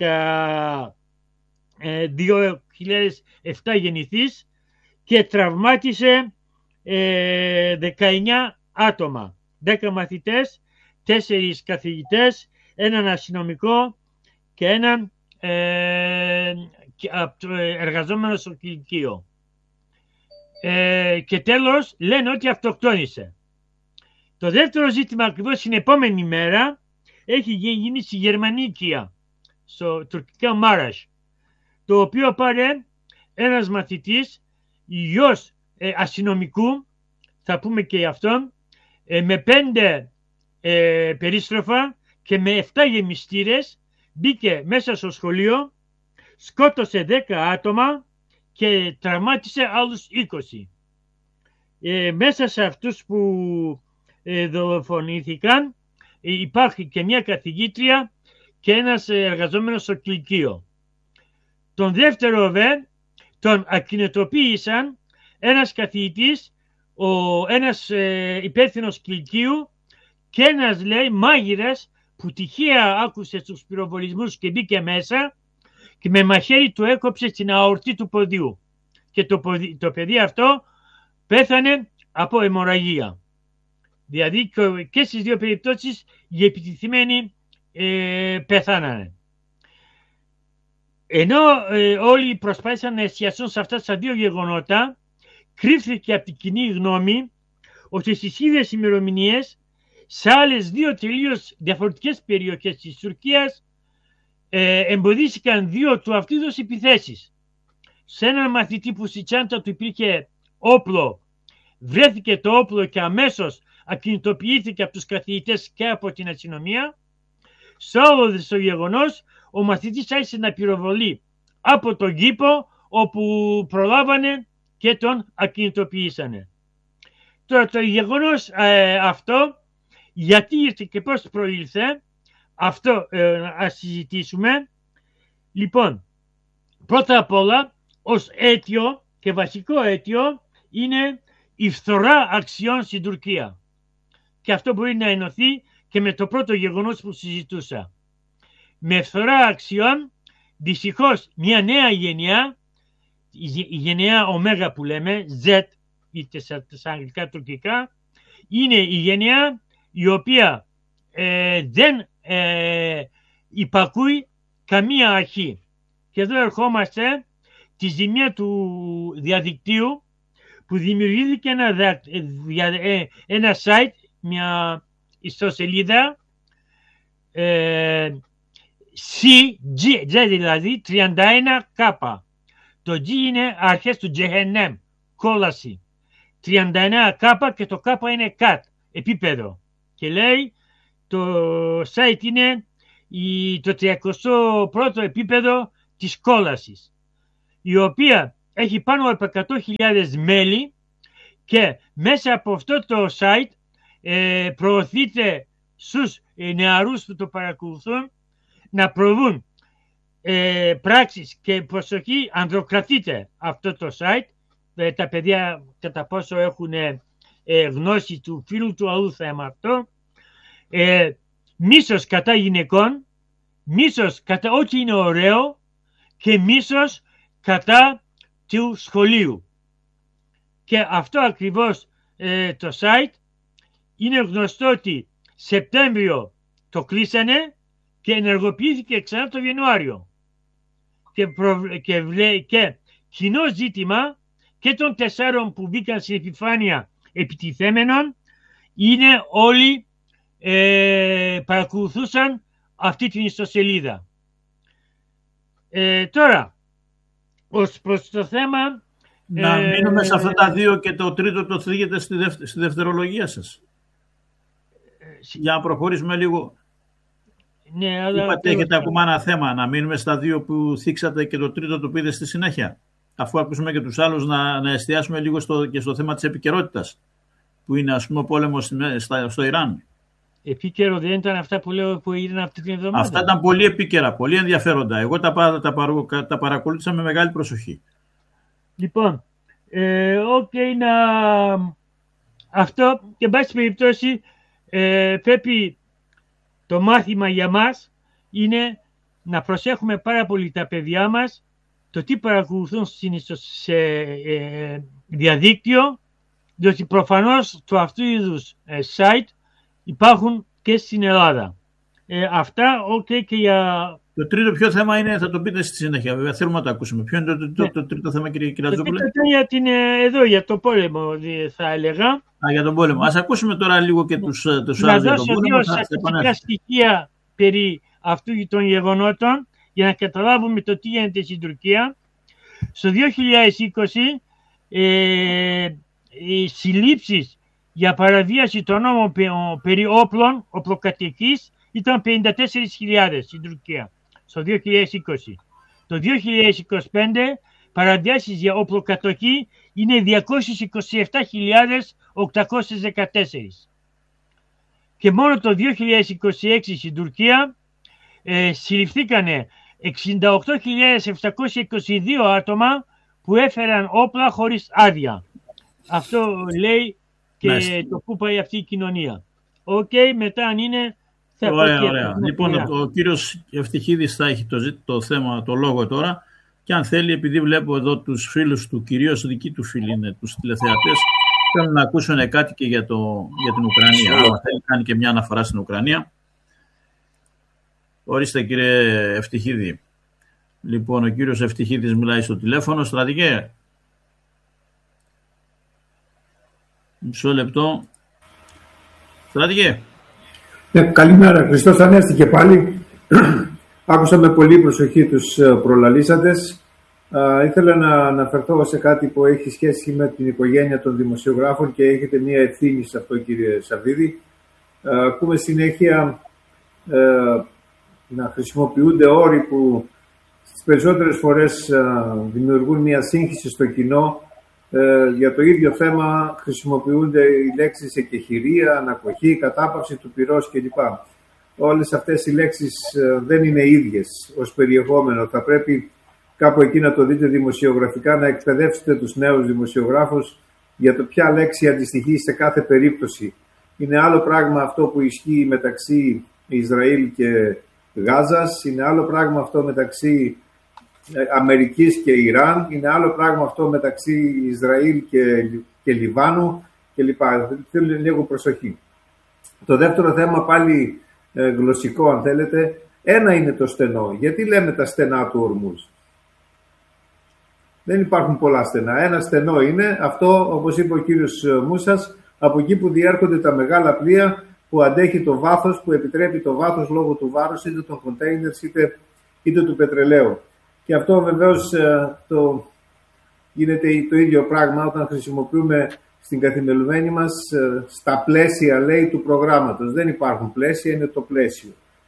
δύο χιλιάδες επτά γεννηθής, και τραυμάτισε ε, δεκαεννιά άτομα, δέκα μαθητές, τέσσερις καθηγητές, έναν αστυνομικό και έναν ε, εργαζόμενο στο κηλικείο. Ε, και τέλος λένε ότι αυτοκτόνησε. Το δεύτερο ζήτημα ακριβώς την επόμενη μέρα έχει γίνει στη Γερμανίκια, στο τουρκικό Μάρας, το οποίο πάρε ένας μαθητής, γιος ε, αστυνομικού, θα πούμε και γι' αυτόν, ε, με πέντε ε, περίστροφα και με εφτά γεμιστήρες, μπήκε μέσα στο σχολείο, σκότωσε δέκα άτομα και τραυμάτισε άλλους είκοσι. Ε, μέσα σε αυτούς που ε, δολοφονήθηκαν ε, υπάρχει και μια καθηγήτρια και ένας εργαζόμενος στο κηλικείο. Τον δεύτερο δε τον ακινητοποίησαν ένας καθηγητής, ο, ένας ε, υπεύθυνος κηλικείου και ένας, λέει, μάγειρας που τυχαία άκουσε τους πυροβολισμούς και μπήκε μέσα και με μαχαίρι του έκοψε την αορτή του ποδιού. Και το, ποδι, το παιδί αυτό πέθανε από αιμορραγία. Δηλαδή και στις δύο περιπτώσεις οι επιτιθυμένοι ε, πεθάνανε. Ενώ ε, όλοι προσπάθησαν να εστιαστούν σε αυτά τα δύο γεγονότα, κρύφθηκε από την κοινή γνώμη ότι στις ίδιες ημερομηνίες σε άλλες δύο τελείως διαφορετικές περιοχές της Τουρκίας ε, εμποδίστηκαν δύο του αυτού είδους επιθέσεις. Σε έναν μαθητή που στη τσάντα του υπήρχε όπλο, βρέθηκε το όπλο και αμέσως ακινητοποιήθηκε από τους καθηγητές και από την αστυνομία. Σε όλο το γεγονός, ο μαθητής άρχισε να πυροβολεί από τον κήπο, όπου προλάβανε και τον ακινητοποιήσανε. Τώρα το γεγονός ε, αυτό, γιατί ήρθε και πώς προήλθε, αυτό ε, ας συζητήσουμε. Λοιπόν, πρώτα απ' όλα, ως αίτιο και βασικό αίτιο είναι η φθορά αξιών στην Τουρκία. Και αυτό μπορεί να ενωθεί και με το πρώτο γεγονός που συζητούσα. Με φθορά αξιών, δυστυχώς μια νέα γενιά, η γενιά ωμέγα που λέμε, Z, είτε στα αγγλικά τουρκικά, είναι η γενιά η οποία ε, δεν ε, υπακούει καμία αρχή. Και εδώ ερχόμαστε τη ζημία του διαδικτύου, που δημιουργήθηκε ένα, ένα site, μια ιστοσελίδα, ε, σι τζι, δηλαδή τριάντα ένα κάπα. Το G είναι αρχές του Τζεχενέμ, κόλαση. τριάντα εννέα κάπα και το κάπα είναι κατ, επίπεδο. Και λέει το site είναι η, το τριακοστό πρώτο επίπεδο της κόλασης, η οποία έχει πάνω από εκατό χιλιάδες μέλη και μέσα από αυτό το site ε, προωθείται στους ε, νεαρούς που το παρακολουθούν να προβούν ε, πράξεις και προσοχή, ανδροκρατείται αυτό το site. Ε, τα παιδιά κατά πόσο έχουν ε, γνώση του φίλου του αλλού θέμα αυτό. Ε, μίσος κατά γυναικών, μίσος κατά ό,τι είναι ωραίο και μίσος κατά του σχολείου. Και αυτό ακριβώς ε, το site είναι γνωστό ότι Σεπτέμβριο το κλείσανε και ενεργοποιήθηκε ξανά το Ιανουάριο. Και, προ, και, βλέ, και κοινό ζήτημα και των τεσσάρων που μπήκαν στην επιφάνεια επιτιθέμενων είναι όλοι ε, παρακολουθούσαν αυτή την ιστοσελίδα. Ε, τώρα, ως προς το θέμα... Να ε, μείνουμε σε αυτά τα δύο και το τρίτο το θίγετε στη, δευ, στη δευτερολογία σας. Ε, Για να προχωρήσουμε λίγο. Ναι, αλλά... Είπατε έχετε ακόμα ένα θέμα, να μείνουμε στα δύο που θίξατε και το τρίτο το πείτε στη συνέχεια. Αφού ακούσουμε και τους άλλους να, να εστιάσουμε λίγο στο, και στο θέμα της επικαιρότητας, που είναι ας πούμε ο πόλεμος στο Ιράν. Επίκαιρο δεν ήταν αυτά που λέω που ήταν αυτή την εβδομάδα? Αυτά ήταν πολύ επίκαιρα, πολύ ενδιαφέροντα. Εγώ τα, τα, τα, τα παρακολούθησα με μεγάλη προσοχή. Λοιπόν, ε, okay, να... αυτό και εν πάση περιπτώσει ε, πρέπει το μάθημα για μας είναι να προσέχουμε πάρα πολύ τα παιδιά μας, το τι παρακολουθούν σε ε, διαδίκτυο, διότι προφανώς το αυτού είδους ε, site υπάρχουν και στην Ελλάδα. Ε, αυτά, ok, και για... Το τρίτο ποιο θέμα είναι, θα το πείτε στη συνέχεια, βέβαια θέλουμε να το ακούσουμε. Ποιο είναι το, το, το, το τρίτο θέμα, κύριε Κυραζόπουλε? Το τρίτο για την, εδώ, για το πόλεμο θα έλεγα. Α, για τον πόλεμο. Ας ακούσουμε τώρα λίγο και τους, τους να άλλους για δώσω τον πόλεμο. δύο στατιστικά στοιχεία περί αυτού των γεγονότων για να καταλάβουμε το τι γίνεται στην Τουρκία. Στο δύο χιλιάδες είκοσι ε, οι συλλήψεις για παραβίαση των νόμων περί όπλων, οπλοκατοικίας, ήταν πενήντα τέσσερις χιλιάδες στην Τουρκία, στο δύο χιλιάδες είκοσι. Το δύο χιλιάδες είκοσι πέντε παραβιάσεις για οπλοκατοικία είναι διακόσιες είκοσι επτά χιλιάδες οκτακόσιες δεκατέσσερα. Και μόνο το δύο χιλιάδες είκοσι έξι στην Τουρκία ε, συλληφθήκανε εξήντα οκτώ χιλιάδες επτακόσια είκοσι δύο άτομα που έφεραν όπλα χωρίς άδεια. Αυτό λέει και Μάλιστα. το που πάει αυτή η κοινωνία. Οκ, okay, μετά αν είναι... Θα ωραία, ωραία. Λοιπόν, ο, ο κύριος Ευτυχίδης θα έχει το, το θέμα, το λόγο τώρα, και αν θέλει, επειδή βλέπω εδώ τους φίλους του, κυρίως δικοί του φίλοι είναι, τους τηλεθεατές, θέλουν να ακούσουν κάτι και για, το, για την Ουκρανία. Αλλά θέλει κάνει και μια αναφορά στην Ουκρανία. Ορίστε κύριε Ευτυχίδη. Λοιπόν, ο κύριος Ευτυχίδης μιλάει στο τηλέφωνο. Στρατηγέ. Μισό λεπτό. Στρατηγέ. Ναι, καλημέρα. Χριστός Ανέστη και πάλι. Άκουσα με πολύ προσοχή τους προλαλήσαντες. Uh, ήθελα να αναφερθώ σε κάτι που έχει σχέση με την οικογένεια των δημοσιογράφων και έχετε μία ευθύνη σε αυτό, κύριε Σαββίδη. Uh, ακούμε συνέχεια uh, να χρησιμοποιούνται όροι που στις περισσότερες φορές uh, δημιουργούν μία σύγχυση στο κοινό. Uh, για το ίδιο θέμα χρησιμοποιούνται οι λέξεις εκεχηρία, ανακοχή, κατάπαυση του πυρός κλπ. Όλες αυτές οι λέξεις uh, δεν είναι ίδιες ως περιεχόμενο. Θα πρέπει κάπου εκεί να το δείτε δημοσιογραφικά, να εκπαιδεύσετε τους νέους δημοσιογράφους για το ποια λέξη αντιστοιχεί σε κάθε περίπτωση. Είναι άλλο πράγμα αυτό που ισχύει μεταξύ Ισραήλ και Γάζας, είναι άλλο πράγμα αυτό μεταξύ Αμερικής και Ιράν, είναι άλλο πράγμα αυτό μεταξύ Ισραήλ και, και Λιβάνου κλπ. Θέλω λίγο προσοχή. Το δεύτερο θέμα πάλι ε, γλωσσικό αν θέλετε, ένα είναι το στενό. Γιατί λέμε τα στενά του Ορμούζ? Δεν υπάρχουν πολλά στενά. Ένα στενό είναι αυτό, όπως είπε ο κύριος Μούσας, από εκεί που διέρχονται τα μεγάλα πλοία που αντέχει το βάθος, που επιτρέπει το βάθος λόγω του βάρους είτε των containers είτε, είτε του πετρελαίου. Και αυτό βεβαίως το, γίνεται το ίδιο πράγμα όταν χρησιμοποιούμε στην καθημερινή μας στα πλαίσια, λέει, του προγράμματος. Δεν υπάρχουν πλαίσια, είναι το πλαίσιο.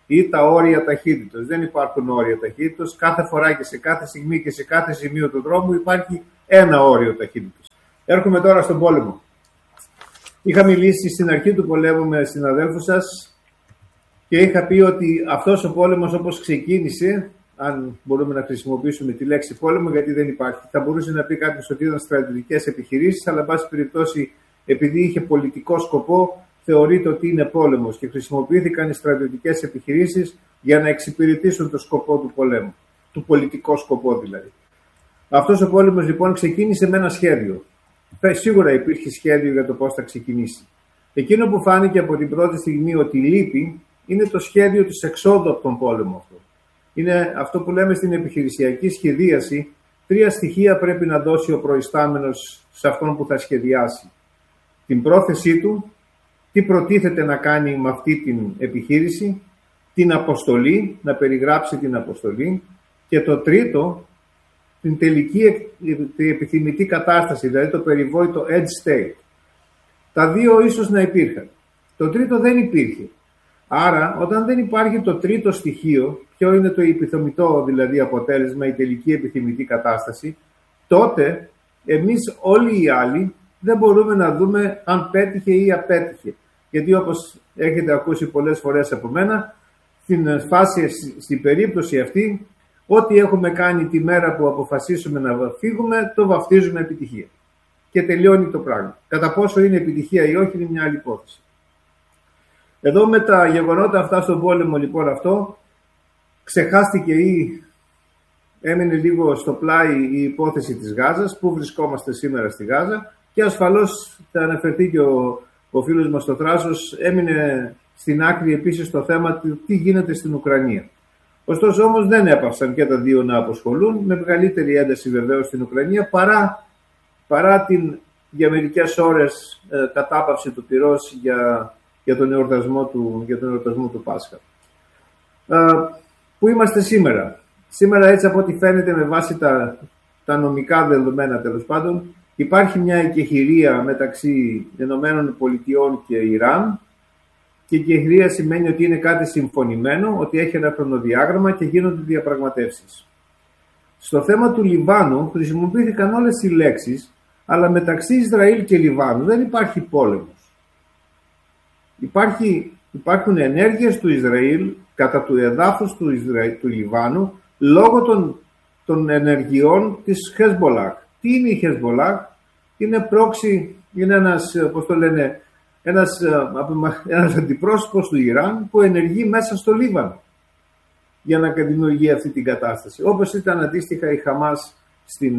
ή τα όρια ταχύτητος. Δεν υπάρχουν όρια ταχύτητος. Κάθε φορά και σε κάθε στιγμή και σε κάθε σημείο του δρόμου υπάρχει ένα όριο ταχύτητος. Έρχομαι τώρα στον πόλεμο. Είχα μιλήσει στην αρχή του πολέμου με συναδέλφους σας και είχα πει ότι αυτός ο πόλεμος όπως ξεκίνησε, αν μπορούμε να χρησιμοποιήσουμε τη λέξη πόλεμο, γιατί δεν υπάρχει, θα μπορούσε να πει κάποιος ότι ήταν στρατιωτικές επιχειρήσεις, αλλά εν πάση περιπτώσει, επειδή είχε πολιτικό σκοπό, θεωρείται ότι είναι πόλεμος και χρησιμοποιήθηκαν οι στρατιωτικές επιχειρήσεις για να εξυπηρετήσουν το σκοπό του πολέμου, του πολιτικό σκοπό δηλαδή. Αυτός ο πόλεμος λοιπόν ξεκίνησε με ένα σχέδιο. Σίγουρα υπήρχε σχέδιο για το πώς θα ξεκινήσει. Εκείνο που φάνηκε από την πρώτη στιγμή ότι λείπει είναι το σχέδιο της εξόδου από τον πόλεμο αυτό. Είναι αυτό που λέμε στην επιχειρησιακή σχεδίαση. Τρία στοιχεία πρέπει να δώσει ο προϊστάμενος σε αυτόν που θα σχεδιάσει. Την πρόθεσή του, τι προτίθεται να κάνει με αυτή την επιχείρηση, την αποστολή, να περιγράψει την αποστολή και το τρίτο, την τελική την επιθυμητή κατάσταση, δηλαδή το περιβόητο edge state. Τα δύο ίσως να υπήρχαν. Το τρίτο δεν υπήρχε. Άρα, όταν δεν υπάρχει το τρίτο στοιχείο, ποιο είναι το επιθυμητό δηλαδή αποτέλεσμα, η τελική επιθυμητή κατάσταση, τότε εμείς όλοι οι άλλοι δεν μπορούμε να δούμε αν πέτυχε ή απέτυχε. Γιατί όπως έχετε ακούσει πολλές φορές από μένα, στην φάση, στην περίπτωση αυτή, ό,τι έχουμε κάνει τη μέρα που αποφασίσουμε να φύγουμε, το βαφτίζουμε επιτυχία. Και τελειώνει το πράγμα. Κατά πόσο είναι επιτυχία ή όχι είναι μια άλλη υπόθεση. Εδώ με τα γεγονότα αυτά στον πόλεμο λοιπόν αυτό, ξεχάστηκε ή έμεινε λίγο στο πλάι η υπόθεση της Γάζας, που βρισκόμαστε σήμερα στη Γάζα, και ασφαλώς θα αναφερθεί και ο, ο φίλος μας το Θράσος, έμεινε στην άκρη επίσης το θέμα του τι γίνεται στην Ουκρανία. Ωστόσο όμως δεν έπαυσαν και τα δύο να αποσχολούν, με μεγαλύτερη ένταση βεβαίως στην Ουκρανία, παρά, παρά την για μερικές ώρες ε, κατάπαυση του πυρός για, για, τον εορτασμό του, για τον εορτασμό του Πάσχα. Ε, πού είμαστε σήμερα. Σήμερα έτσι από ό,τι φαίνεται με βάση τα, τα νομικά δεδομένα τέλος πάντων, υπάρχει μια εκεχηρία μεταξύ Ηνωμένων Πολιτειών και Ιράν, και η εκεχηρία σημαίνει ότι είναι κάτι συμφωνημένο, ότι έχει ένα χρονοδιάγραμμα και γίνονται διαπραγματεύσεις. Στο θέμα του Λιβάνου χρησιμοποιήθηκαν όλες οι λέξεις, αλλά μεταξύ Ισραήλ και Λιβάνου δεν υπάρχει πόλεμος. Υπάρχει, υπάρχουν ενέργειες του Ισραήλ κατά του εδάφους του, Ισραήλ, του Λιβάνου λόγω των, των ενεργειών της Χεσμολάχ. Τι είναι η Χεσμολάχ? Είναι πρόξη, είναι ένας, πώς το λένε, ένας, ένας αντιπρόσωπος του Ιράν που ενεργεί μέσα στο Λίβανο για να δημιουργεί αυτή την κατάσταση. Όπως ήταν αντίστοιχα η Χαμάς στην,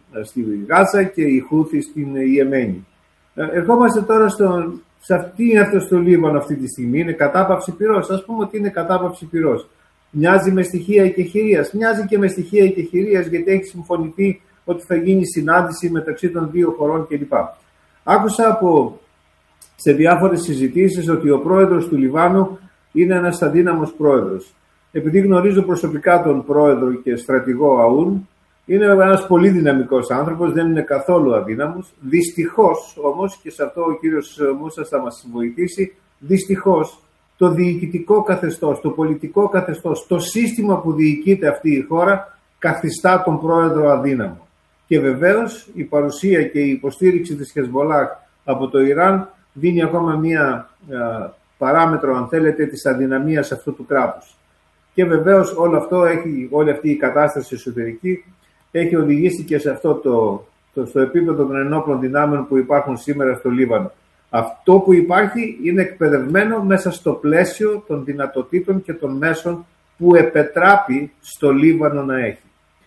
στη Γάζα και η Χούθη στην Ιεμένη. Ερχόμαστε τώρα στο, σε αυτή, είναι αυτό στο Λίβανο αυτή τη στιγμή. Είναι κατάπαυση πυρός. Ας πούμε ότι είναι κατάπαυση πυρός. Μοιάζει με στοιχεία εκεχηρίας. Μοιάζει και με στοιχεία εκεχηρίας, γιατί έχει συμφωνηθεί ότι θα γίνει συνάντηση μεταξύ των δύο χωρών κλπ. Άκουσα από σε διάφορες συζητήσεις ότι ο πρόεδρος του Λιβάνου είναι ένας αδύναμος πρόεδρος. Επειδή γνωρίζω προσωπικά τον πρόεδρο και στρατηγό Αούν, είναι ένας πολύ δυναμικός άνθρωπος, δεν είναι καθόλου αδύναμος. Δυστυχώς όμως, και σε αυτό ο κύριος Μούσας θα μας βοηθήσει, δυστυχώς το διοικητικό καθεστώς, το πολιτικό καθεστώς, το σύστημα που διοικείται αυτή η χώρα καθιστά τον πρόεδρο αδύναμο. Και βεβαίως η παρουσία και η υποστήριξη της Χεσμολάχ από το Ιράν δίνει ακόμα μία α, παράμετρο, αν θέλετε, της αδυναμίας αυτού του κράτους. Και βεβαίως όλο αυτό έχει, όλη αυτή η κατάσταση εσωτερική έχει οδηγήσει και σε αυτό το, το, στο επίπεδο των ενόπλων δυνάμεων που υπάρχουν σήμερα στο Λίβανο. Αυτό που υπάρχει είναι εκπαιδευμένο μέσα στο πλαίσιο των δυνατοτήτων και των μέσων που επετράπει στο Λίβανο να έχει.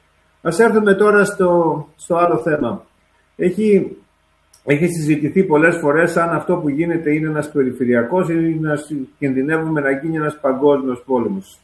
Ας έρθουμε τώρα στο, στο άλλο θέμα. Έχει, έχει συζητηθεί πολλές φορές αν αυτό που γίνεται είναι ένας περιφερειακός ή να κινδυνεύουμε να γίνει ένας παγκόσμιος πόλεμος.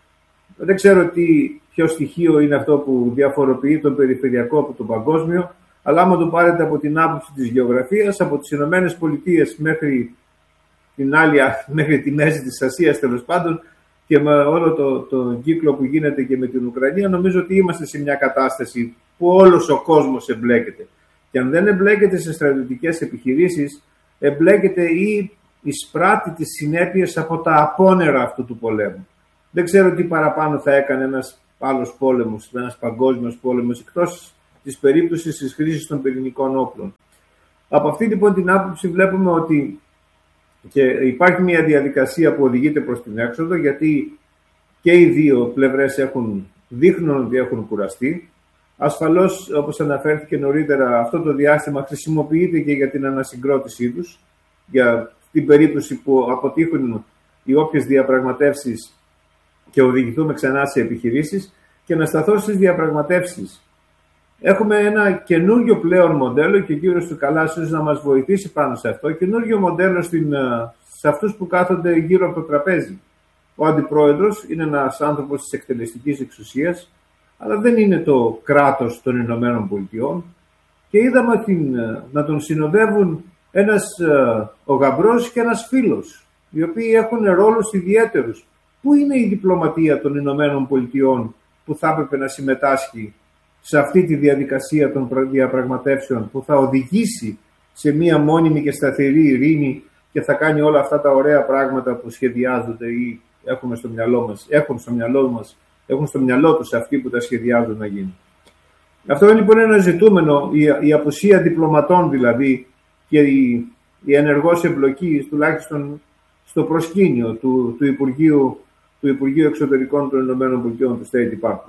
Δεν ξέρω τι, ποιο στοιχείο είναι αυτό που διαφοροποιεί τον περιφερειακό από τον παγκόσμιο, αλλά άμα το πάρετε από την άποψη της γεωγραφίας, από τις Ηνωμένες Πολιτείες μέχρι την άλλη, μέχρι τη μέση της Ασίας τέλος πάντων, και με όλο το, το κύκλο που γίνεται και με την Ουκρανία, νομίζω ότι είμαστε σε μια κατάσταση που όλος ο κόσμος εμπλέκεται. Και αν δεν εμπλέκεται σε στρατιωτικές επιχειρήσεις, εμπλέκεται ή εισπράττει τις συνέπειες από τα απόνερα αυτού του πολέμου. Δεν ξέρω τι παραπάνω θα έκανε ένας άλλος πόλεμος, ένας παγκόσμιος πόλεμος, εκτός της περίπτωσης της χρήσης των πυρηνικών όπλων. Από αυτή λοιπόν την άποψη βλέπουμε ότι και υπάρχει μια διαδικασία που οδηγείται προς την έξοδο, γιατί και οι δύο πλευρές έχουν, δείχνουν ότι έχουν κουραστεί. Ασφαλώς, όπως αναφέρθηκε νωρίτερα, αυτό το διάστημα χρησιμοποιείται και για την ανασυγκρότησή τους, για την περίπτωση που αποτύχουν οι όποιες διαπραγματεύσεις και οδηγηθούμε ξανά σε επιχειρήσεις. Και να σταθώ στις διαπραγματεύσεις. Έχουμε ένα καινούριο πλέον μοντέλο και ο κύριος Τσουκαλάς να μας βοηθήσει πάνω σε αυτό. Καινούριο μοντέλο στην, σε αυτούς που κάθονται γύρω από το τραπέζι. Ο αντιπρόεδρος είναι ένας άνθρωπος της εκτελεστικής εξουσίας, αλλά δεν είναι το κράτος των Ηνωμένων Πολιτειών. Και είδαμε την, να τον συνοδεύουν ένας ο γαμπρός και ένας φίλος, οι οποίοι έχουν ρόλους ιδιαίτερους. Πού είναι η διπλωματία των Ηνωμένων Πολιτειών που θα έπρεπε να συμμετάσχει σε αυτή τη διαδικασία των διαπραγματεύσεων που θα οδηγήσει σε μία μόνιμη και σταθερή ειρήνη και θα κάνει όλα αυτά τα ωραία πράγματα που σχεδιάζονται ή έχουμε στο μυαλό μας, έχουν στο μυαλό μας, έχουν στο μυαλό τους αυτοί που τα σχεδιάζουν να γίνουν. Αυτό είναι λοιπόν ένα ζητούμενο, η, η απουσία διπλωματών δηλαδή και η, η ενεργός εμπλοκή τουλάχιστον στο προσκήνιο του, του, Υπουργείου, του Υπουργείου Εξωτερικών των Ηνωμένων Πολιτειών, του State Department.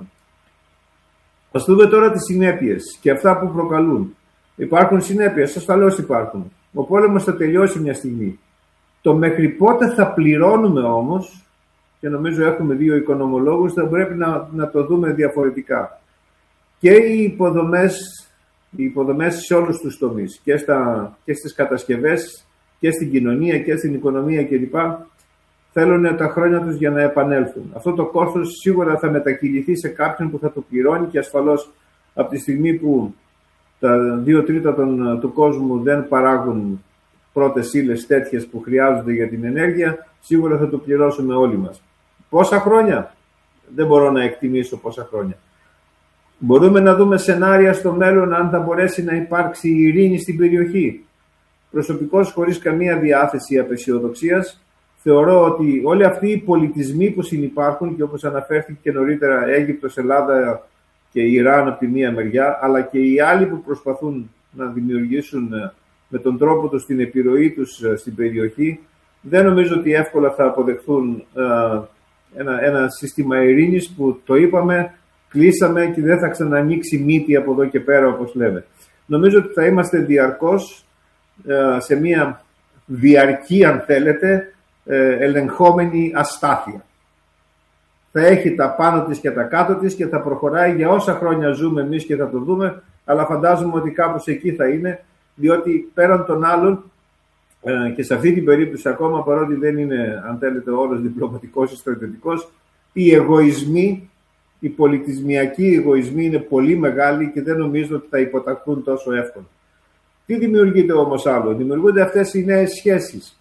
Ας δούμε τώρα τις συνέπειες και αυτά που προκαλούν. Υπάρχουν συνέπειες, ασφαλώς υπάρχουν. Ο πόλεμος θα τελειώσει μια στιγμή. Το μέχρι πότε θα πληρώνουμε όμως, και νομίζω έχουμε δύο οικονομολόγους, θα πρέπει να, να το δούμε διαφορετικά. Και οι υποδομές, οι υποδομές σε όλους τους τομείς, και, στα, και στις κατασκευές, και στην κοινωνία, και στην οικονομία κλπ. Θέλουν τα χρόνια τους για να επανέλθουν. Αυτό το κόστος σίγουρα θα μετακυληθεί σε κάποιον που θα το πληρώνει και ασφαλώς από τη στιγμή που τα δύο τρίτα των, του κόσμου δεν παράγουν πρώτες ύλες τέτοιες που χρειάζονται για την ενέργεια, σίγουρα θα το πληρώσουμε όλοι μας. Πόσα χρόνια? Δεν μπορώ να εκτιμήσω πόσα χρόνια. Μπορούμε να δούμε σενάρια στο μέλλον αν θα μπορέσει να υπάρξει ειρήνη στην περιοχή. Προσωπικώς, χωρίς καμία διάθεση απεσιοδοξίας, θεωρώ ότι όλοι αυτοί οι πολιτισμοί που συνυπάρχουν και όπως αναφέρθηκε και νωρίτερα Αίγυπτος, Ελλάδα και Ιράν από τη μία μεριά, αλλά και οι άλλοι που προσπαθούν να δημιουργήσουν με τον τρόπο τους την επιρροή τους στην περιοχή, δεν νομίζω ότι εύκολα θα αποδεχθούν ένα, ένα σύστημα ειρήνης που το είπαμε, κλείσαμε και δεν θα ξανανοίξει μύτη από εδώ και πέρα όπως λέμε. Νομίζω ότι θα είμαστε διαρκώς σε μια διαρκή, αν θέλετε, ελεγχόμενη αστάθεια. Θα έχει τα πάνω της και τα κάτω της και θα προχωράει για όσα χρόνια ζούμε εμείς και θα το δούμε, αλλά φαντάζομαι ότι κάπως εκεί θα είναι, διότι πέραν των άλλων και σε αυτή την περίπτωση ακόμα, παρότι δεν είναι, αν θέλετε, ο όρος διπλωματικός ή στρατιωτικός, οι εγωισμοί, οι πολιτισμιακοί εγωισμοί είναι πολύ μεγάλοι και δεν νομίζω ότι θα υποταχθούν τόσο εύκολα. Τι δημιουργείται όμως άλλο? Δημιουργούνται αυτές οι νέες σχέσεις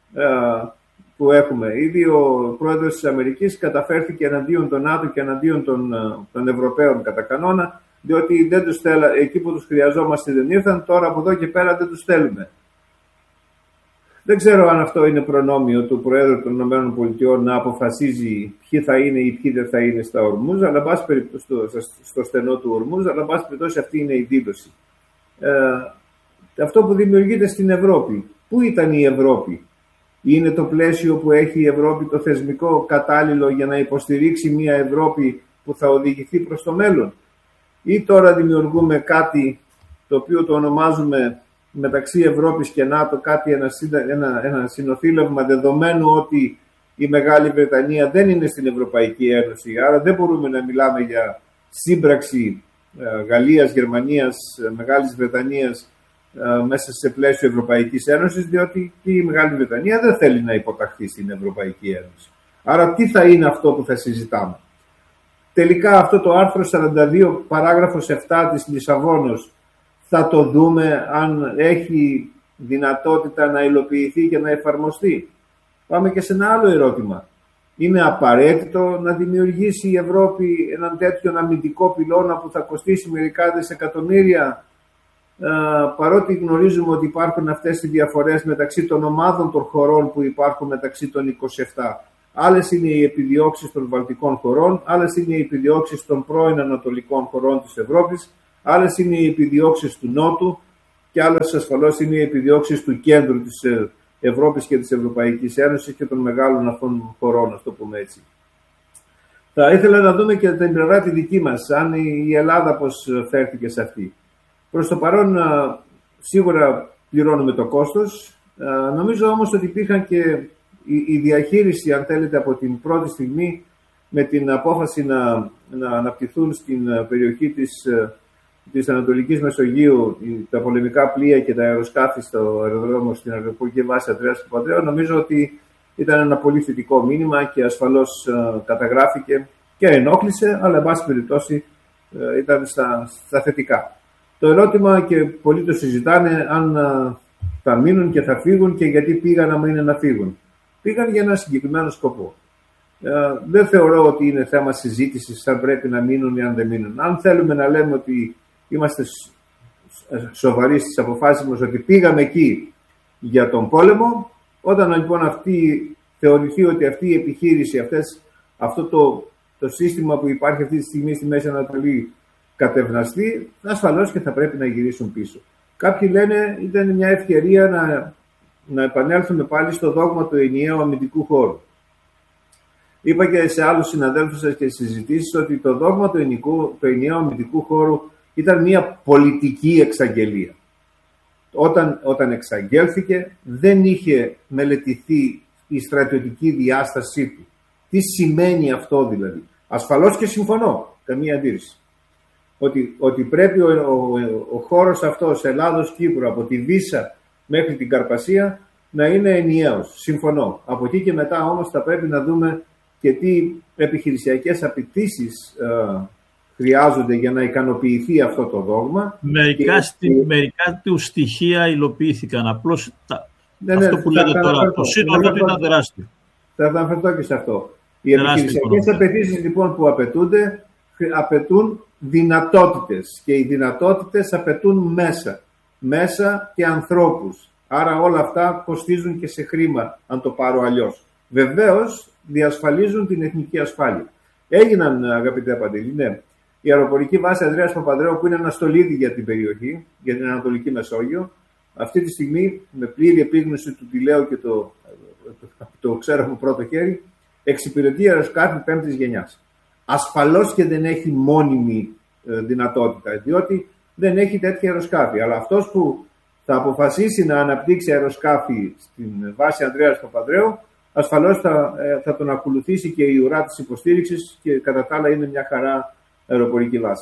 που έχουμε. Ήδη ο πρόεδρος της Αμερικής καταφέρθηκε εναντίον των ΝΑΤΟ και εναντίον των, των Ευρωπαίων κατά κανόνα, διότι δεν τους θέλα, εκεί που τους χρειαζόμαστε δεν ήρθαν, τώρα από εδώ και πέρα δεν τους θέλουμε. Δεν ξέρω αν αυτό είναι προνόμιο του Προέδρου των ΗΠΑ να αποφασίζει ποιοι θα είναι ή ποιοι δεν θα είναι στα Ορμούζ, αλλά πάση περιπτώσει στο, στο στενό του Ορμούζ, αλλά πάση περιπτώσει αυτή είναι η δήλωση. Ε, αυτό που δημιουργείται στην Ευρώπη. Πού ήταν η Ευρώπη? Είναι το πλαίσιο που έχει η Ευρώπη το θεσμικό κατάλληλο για να υποστηρίξει μια Ευρώπη που θα οδηγηθεί προς το μέλλον? Ή τώρα δημιουργούμε κάτι το οποίο το ονομάζουμε μεταξύ Ευρώπης και ΝΑΤΟ κάτι, ένα, ένα, ένα συνοθήλευμα, δεδομένου ότι η Μεγάλη Βρετανία δεν είναι στην Ευρωπαϊκή Ένωση, άρα δεν μπορούμε να μιλάμε για σύμπραξη ε, Γαλλίας, Γερμανίας, ε, Μεγάλης Βρετανίας ε, μέσα σε πλαίσιο Ευρωπαϊκής Ένωσης, διότι και η Μεγάλη Βρετανία δεν θέλει να υποταχθεί στην Ευρωπαϊκή Ένωση. Άρα τι θα είναι αυτό που θα συζητάμε? Τελικά αυτό το άρθρο σαράντα δύο παράγραφος επτά της Λισαβόνος θα το δούμε αν έχει δυνατότητα να υλοποιηθεί και να εφαρμοστεί. Πάμε και σε ένα άλλο ερώτημα. Είναι απαραίτητο να δημιουργήσει η Ευρώπη έναν τέτοιον αμυντικό πυλώνα που θα κοστίσει μερικά δισεκατομμύρια, παρότι γνωρίζουμε ότι υπάρχουν αυτές οι διαφορές μεταξύ των ομάδων των χωρών που υπάρχουν μεταξύ των είκοσι επτά. άλλες είναι οι επιδιώξεις των βαλτικών χωρών, άλλες είναι οι επιδιώξεις των πρώην ανατολικών χωρών της Ευρώπης, άλλες είναι οι επιδιώξεις του Νότου και άλλες ασφαλώς είναι οι επιδιώξεις του κέντρου της Ευρώπης και της Ευρωπαϊκής Ένωσης και των μεγάλων αυτών χωρών, ας το πούμε έτσι. Θα ήθελα να δούμε και την πλευρά τη δική μας, αν η Ελλάδα πώς φέρθηκε σε αυτή. Προς το παρόν σίγουρα πληρώνουμε το κόστος. Νομίζω όμως ότι υπήρχαν και η διαχείριση, αν θέλετε, από την πρώτη στιγμή με την απόφαση να, να αναπτυχθούν στην περιοχή της, της Ανατολικής Μεσογείου τα πολεμικά πλοία και τα αεροσκάφη στο αεροδρόμιο στην αεροπορική βάση Ανδρέας Παπανδρέου. Νομίζω ότι ήταν ένα πολύ θετικό μήνυμα και ασφαλώς uh, καταγράφηκε και ενόχλησε, αλλά εν πάση περιπτώσει uh, ήταν στα, στα θετικά. Το ερώτημα, και πολλοί το συζητάνε, αν uh, θα μείνουν και θα φύγουν και γιατί πήγαν άμα είναι να φύγουν. Πήγαν για ένα συγκεκριμένο σκοπό. Uh, δεν θεωρώ ότι είναι θέμα συζήτησης αν πρέπει να μείνουν ή αν δεν μείνουν. Αν θέλουμε να λέμε ότι είμαστε σοβαροί στις αποφάσεις μας, ότι πήγαμε εκεί για τον πόλεμο, όταν λοιπόν αυτή, θεωρηθεί ότι αυτή η επιχείρηση, αυτές, αυτό το, το σύστημα που υπάρχει αυτή τη στιγμή στη Μέση Ανατολή κατευναστεί, ασφαλώς και θα πρέπει να γυρίσουν πίσω. Κάποιοι λένε ήταν μια ευκαιρία να, να επανέλθουμε πάλι στο δόγμα του ενιαίου αμυντικού χώρου. Είπα και σε άλλους συναδέλφους σας και συζητήσεις ότι το δόγμα του ενιαίου, του ενιαίου αμυντικού χώρου ήταν μια πολιτική εξαγγελία. Όταν, όταν εξαγγέλθηκε δεν είχε μελετηθεί η στρατιωτική διάστασή του. Τι σημαίνει αυτό δηλαδή? Ασφαλώς και συμφωνώ, καμία αντίρρηση. Ότι, ότι πρέπει ο, ο, ο χώρος αυτός Ελλάδος-Κύπρου από τη Βύσσα μέχρι την Καρπασία να είναι ενιαίος. Συμφωνώ. Από εκεί και μετά όμως θα πρέπει να δούμε και τι επιχειρησιακές απαιτήσεις ε, χρειάζονται για να ικανοποιηθεί αυτό το δόγμα. Μερικά, και... στη, μερικά του στοιχεία υλοποιήθηκαν. Απλώς τα... ναι, ναι, αυτό που λέτε τώρα, αναφερθώ. Το σύνολο του ήταν τεράστιο. Θα αναφερθώ και σε αυτό. Οι επιχειρησιακές απαιτήσεις λοιπόν που απαιτούνται, απαιτούν δυνατότητες και οι δυνατότητες απαιτούν μέσα. Μέσα και ανθρώπους. Άρα όλα αυτά κοστίζουν και σε χρήμα, αν το πάρω αλλιώς. Βεβαίως διασφαλίζουν την εθνική ασφάλεια. Έγιναν, αγαπητέ Παντελή, ναι. Η αεροπορική βάση Ανδρέας Παπανδρέου, που είναι ένα στολίδι για την περιοχή, για την Ανατολική Μεσόγειο, αυτή τη στιγμή με πλήρη επίγνωση του τι λέω και το, το, το ξέρω από πρώτο χέρι, εξυπηρετεί αεροσκάφη πέμπτης γενιάς. Ασφαλώς και δεν έχει μόνιμη ε, δυνατότητα, διότι δεν έχει τέτοια αεροσκάφη. Αλλά αυτός που θα αποφασίσει να αναπτύξει αεροσκάφη στην βάση Ανδρέας Παπανδρέου, ασφαλώς θα, ε, θα τον ακολουθήσει και η ουρά της υποστήριξης και κατά τα άλλα είναι μια χαρά αεροπορική βάση.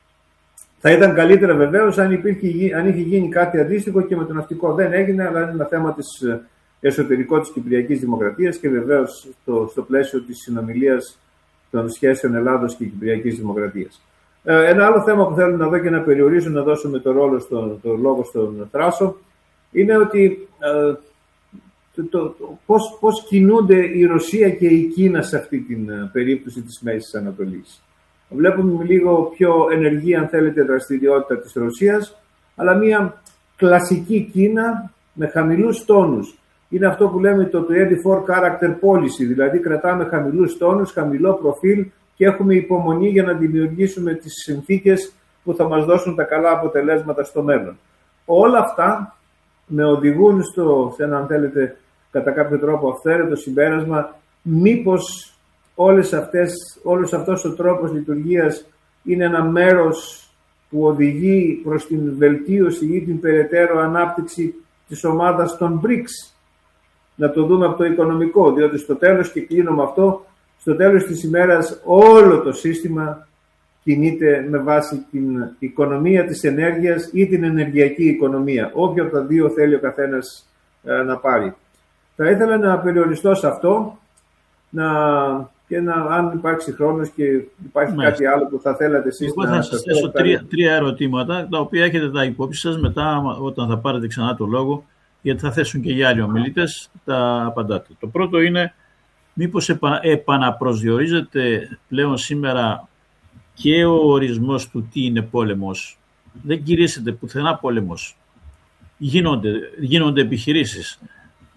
Θα ήταν καλύτερα βεβαίως αν, υπήρχε, αν είχε γίνει κάτι αντίστοιχο και με το ναυτικό. Δεν έγινε, αλλά είναι ένα θέμα της εσωτερικό της Κυπριακής Δημοκρατίας και βεβαίως στο, στο πλαίσιο της συνομιλίας των σχέσεων Ελλάδος και Κυπριακής Δημοκρατίας. Ε, ένα άλλο θέμα που θέλω να δω και να περιορίσω, να δώσουμε το, ρόλο στον, το λόγο στον Θράσο, είναι ότι ε, το, το, το, πώς, πώς κινούνται η Ρωσία και η Κίνα σε αυτή την περίπτωση της Μέσης Ανατολής. Βλέπουμε λίγο πιο ενεργή, αν θέλετε, δραστηριότητα της Ρωσίας, αλλά μια κλασική Κίνα με χαμηλούς τόνους. Είναι αυτό που λέμε το twenty-four character policy, δηλαδή κρατάμε χαμηλούς τόνους, χαμηλό προφίλ και έχουμε υπομονή για να δημιουργήσουμε τις συνθήκες που θα μας δώσουν τα καλά αποτελέσματα στο μέλλον. Όλα αυτά με οδηγούν στο, σε ένα, αν θέλετε, κατά κάποιο τρόπο αυθαίρετο συμπέρασμα, μήπως όλες αυτές, όλος αυτός ο τρόπος λειτουργίας είναι ένα μέρος που οδηγεί προς την βελτίωση ή την περαιτέρω ανάπτυξη της ομάδας των μπρικς. Να το δούμε από το οικονομικό, διότι στο τέλος, και κλείνω με αυτό, στο τέλος της ημέρας όλο το σύστημα κινείται με βάση την οικονομία της ενέργειας ή την ενεργειακή οικονομία. Όποιο από τα δύο θέλει ο καθένας ε, να πάρει. Θα ήθελα να περιοριστώ σε αυτό, να... και να, αν υπάρξει χρόνος και υπάρχει Μάλιστα. κάτι άλλο που θα θέλατε εσείς Εγώ να... Εγώ θα σας θέσω τρία, τρία ερωτήματα, τα οποία έχετε τα υπόψη σας μετά όταν θα πάρετε ξανά το λόγο, γιατί θα θέσουν και οι άλλοι ομιλητές, τα απαντάτε. Το πρώτο είναι, μήπως επα, επαναπροσδιορίζεται πλέον σήμερα και ο ορισμός του τι είναι πόλεμος. Δεν κηρύσσεται πουθενά πόλεμος. Γίνονται, γίνονται επιχειρήσεις.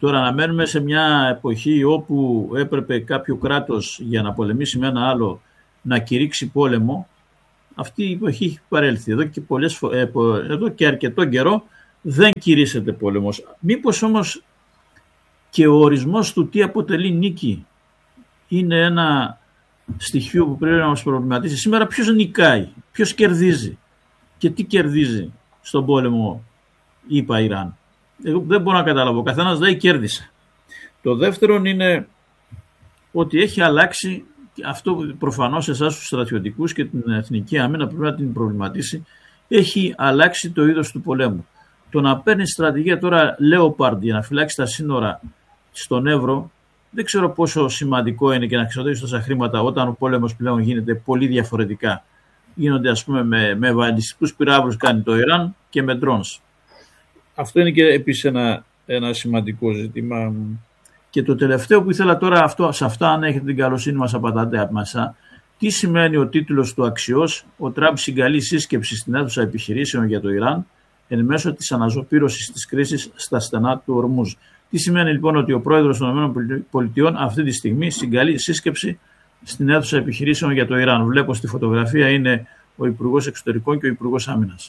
Τώρα να μένουμε σε μια εποχή όπου έπρεπε κάποιο κράτος για να πολεμήσει με ένα άλλο να κηρύξει πόλεμο, αυτή η εποχή έχει παρέλθει. Εδώ και, πολλές, εδώ και αρκετό καιρό δεν κηρύσσεται πόλεμος. Μήπως όμως και ο ορισμός του τι αποτελεί νίκη είναι ένα στοιχείο που πρέπει να μας προβληματίσει. Σήμερα ποιος νικάει, ποιος κερδίζει και τι κερδίζει στον πόλεμο ΗΠΑ Ιράν. Εγώ δεν μπορώ να καταλάβω. Ο καθένας λέει κέρδισε. Το δεύτερο είναι ότι έχει αλλάξει, αυτό προφανώς εσάς τους στρατιωτικούς και την εθνική άμυνα πρέπει να την προβληματίσει, έχει αλλάξει το είδος του πολέμου. Το να παίρνει στρατηγία τώρα Leopard για να φυλάξει τα σύνορα στον Εύρο, δεν ξέρω πόσο σημαντικό είναι και να ξοδεύει τόσα χρήματα όταν ο πόλεμος πλέον γίνεται πολύ διαφορετικά. Γίνονται ας πούμε με, με βαλιστικούς πυράβλους κάνει το Ιράν και με drones. Αυτό είναι και επίσης ένα, ένα σημαντικό ζήτημα. Και το τελευταίο που ήθελα τώρα, αυτό, σε αυτά αν έχετε την καλοσύνη μας απαντάτε από μέσα, τι σημαίνει ο τίτλος του αξιός, ο Τραμπ συγκαλεί σύσκεψη στην αίθουσα επιχειρήσεων για το Ιράν εν μέσω της αναζωπήρωσης της κρίσης στα στενά του Ορμούζ. Τι σημαίνει λοιπόν ότι ο πρόεδρος των ΗΠΑ αυτή τη στιγμή συγκαλεί σύσκεψη στην αίθουσα επιχειρήσεων για το Ιράν. Βλέπω στη φωτογραφία είναι ο Υπουργός Εξωτερικών και ο Υπουργός Άμυνας.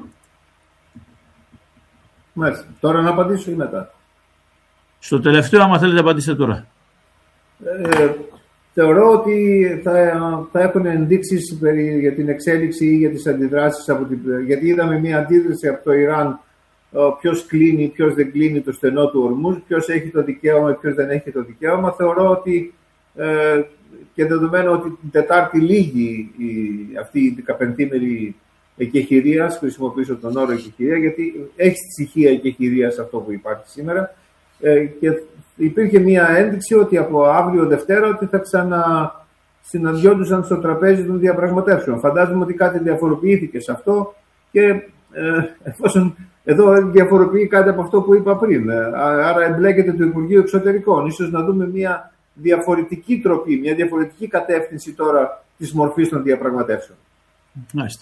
Μάλιστα. Τώρα να απαντήσω ή μετά? Στο τελευταίο, άμα θέλετε, απαντήστε τώρα. Ε, θεωρώ ότι θα, θα έχουν ενδείξεις περί, για την εξέλιξη ή για τις αντιδράσεις. Από την, γιατί είδαμε μια αντίδραση από το Ιράν, ποιος κλείνει, ποιος δεν κλείνει το στενό του Ορμούζ, ποιος έχει το δικαίωμα, ποιος δεν έχει το δικαίωμα. Θεωρώ ότι ε, και δεδομένου ότι την Τετάρτη λύγει η, αυτή η δεκαπενθήμερη εκεχηρίας, χρησιμοποιήσω τον όρο εκεχηρία, γιατί έχει στοιχεία εκεχηρίας αυτό που υπάρχει σήμερα. Ε, και υπήρχε μια ένδειξη ότι από αύριο Δευτέρα ότι θα ξανασυναντιόντουσαν στο τραπέζι των διαπραγματεύσεων. Φαντάζομαι ότι κάτι διαφοροποιήθηκε σε αυτό και ε, εφόσον εδώ διαφοροποιεί κάτι από αυτό που είπα πριν. Άρα εμπλέκεται το Υπουργείο Εξωτερικών. Ίσως να δούμε μια διαφορετική τροπή, μια διαφορετική κατεύθυνση τώρα της μορφής των διαπραγματεύσεων. Μάλιστα.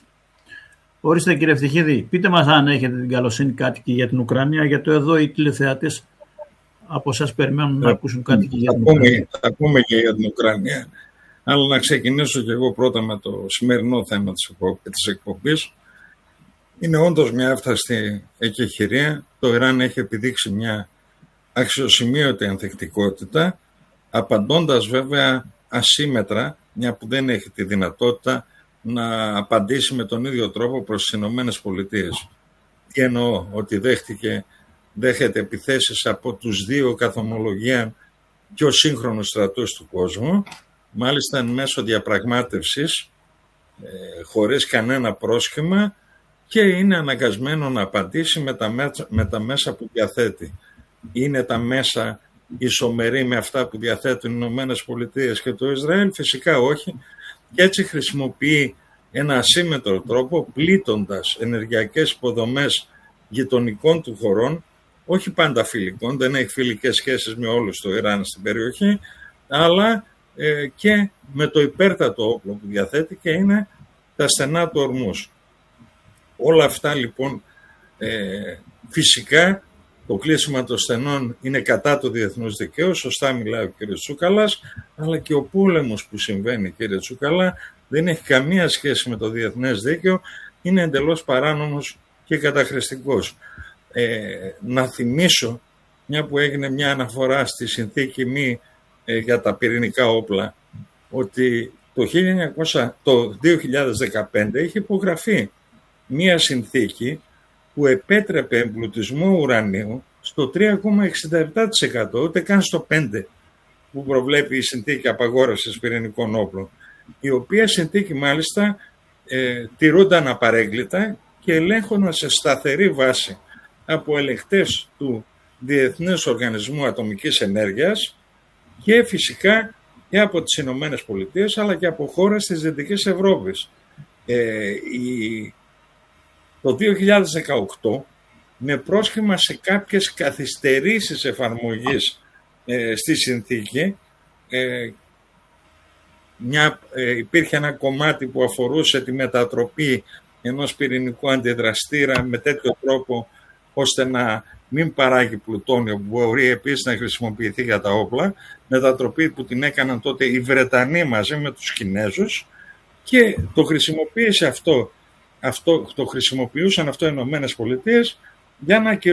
Ορίστε κύριε Ευτυχίδη, πείτε μας αν έχετε την καλοσύνη κάτι και για την Ουκρανία, για το εδώ οι τηλεθεατές από εσάς περιμένουν να ακούσουν κάτι και για την Ουκρανία. Θα πούμε και για την Ουκρανία, αλλά να ξεκινήσω και εγώ πρώτα με το σημερινό θέμα της εκπομπής. Είναι όντως μια εύθαστη εκεχηρία. Το Ιράν έχει επιδείξει μια αξιοσημείωτη ανθεκτικότητα, απαντώντας βέβαια ασύμετρα, μια που δεν έχει τη δυνατότητα να απαντήσει με τον ίδιο τρόπο προς τις Ηνωμένες Πολιτείες. Τι εννοώ? Ότι δέχτηκε, δέχεται επιθέσεις από τους δύο καθ' ομολογία πιο σύγχρονους στρατούς του κόσμου, μάλιστα εν μέσω διαπραγμάτευσης, ε, χωρίς κανένα πρόσχημα, και είναι αναγκασμένο να απαντήσει με τα, μέσα, με τα μέσα που διαθέτει. Είναι τα μέσα ισομερή με αυτά που διαθέτουν οι Ηνωμένες Πολιτείες και το Ισραήλ? Φυσικά όχι. Και έτσι χρησιμοποιεί ένα ασύμετρο τρόπο, πλήττοντας ενεργειακές υποδομές γειτονικών του χωρών, όχι πάντα φιλικών, δεν έχει φιλικές σχέσεις με όλους το Ιράν στην περιοχή, αλλά ε, και με το υπέρτατο όπλο που διαθέτει, και είναι τα στενά του Ορμούζ. Όλα αυτά λοιπόν ε, φυσικά το κλείσιμο των στενών είναι κατά του διεθνούς δικαίου, σωστά μιλάει ο κ. Τσούκαλας, αλλά και ο πόλεμος που συμβαίνει, κ. Τσούκαλα, δεν έχει καμία σχέση με το διεθνές δίκαιο, είναι εντελώς παράνομος και καταχρηστικός. Ε, να θυμίσω, μια που έγινε μια αναφορά στη συνθήκη μη ε, για τα πυρηνικά όπλα, ότι το, χίλια εννιακόσια, το δύο χιλιάδες δεκαπέντε είχε υπογραφεί μια συνθήκη που επέτρεπε εμπλουτισμό ουρανίου στο τρία κόμμα εξήντα επτά τοις εκατό, ούτε καν στο πέντε τοις εκατό που προβλέπει η συνθήκη απαγόρευσης πυρηνικών όπλων, η οποία συνθήκη μάλιστα ε, τηρούνταν απαρέγκλητα και ελέγχονταν σε σταθερή βάση από ελεγκτές του Διεθνούς Οργανισμού Ατομικής Ενέργειας και φυσικά και από τις Ηνωμένες Πολιτείες, αλλά και από χώρες της Δυτικής Ευρώπης. Ε, η, το δύο χιλιάδες δεκαοκτώ, με πρόσχημα σε κάποιες καθυστερήσεις εφαρμογής ε, στη συνθήκη, ε, μια, ε, υπήρχε ένα κομμάτι που αφορούσε τη μετατροπή ενός πυρηνικού αντιδραστήρα με τέτοιο τρόπο ώστε να μην παράγει πλουτόνιο που μπορεί επίσης να χρησιμοποιηθεί για τα όπλα, μετατροπή που την έκαναν τότε οι Βρετανοί μαζί με τους Κινέζους, και το χρησιμοποίησε αυτό, αυτό το χρησιμοποιούσαν αυτό οι Ηνωμένες Πολιτείες για να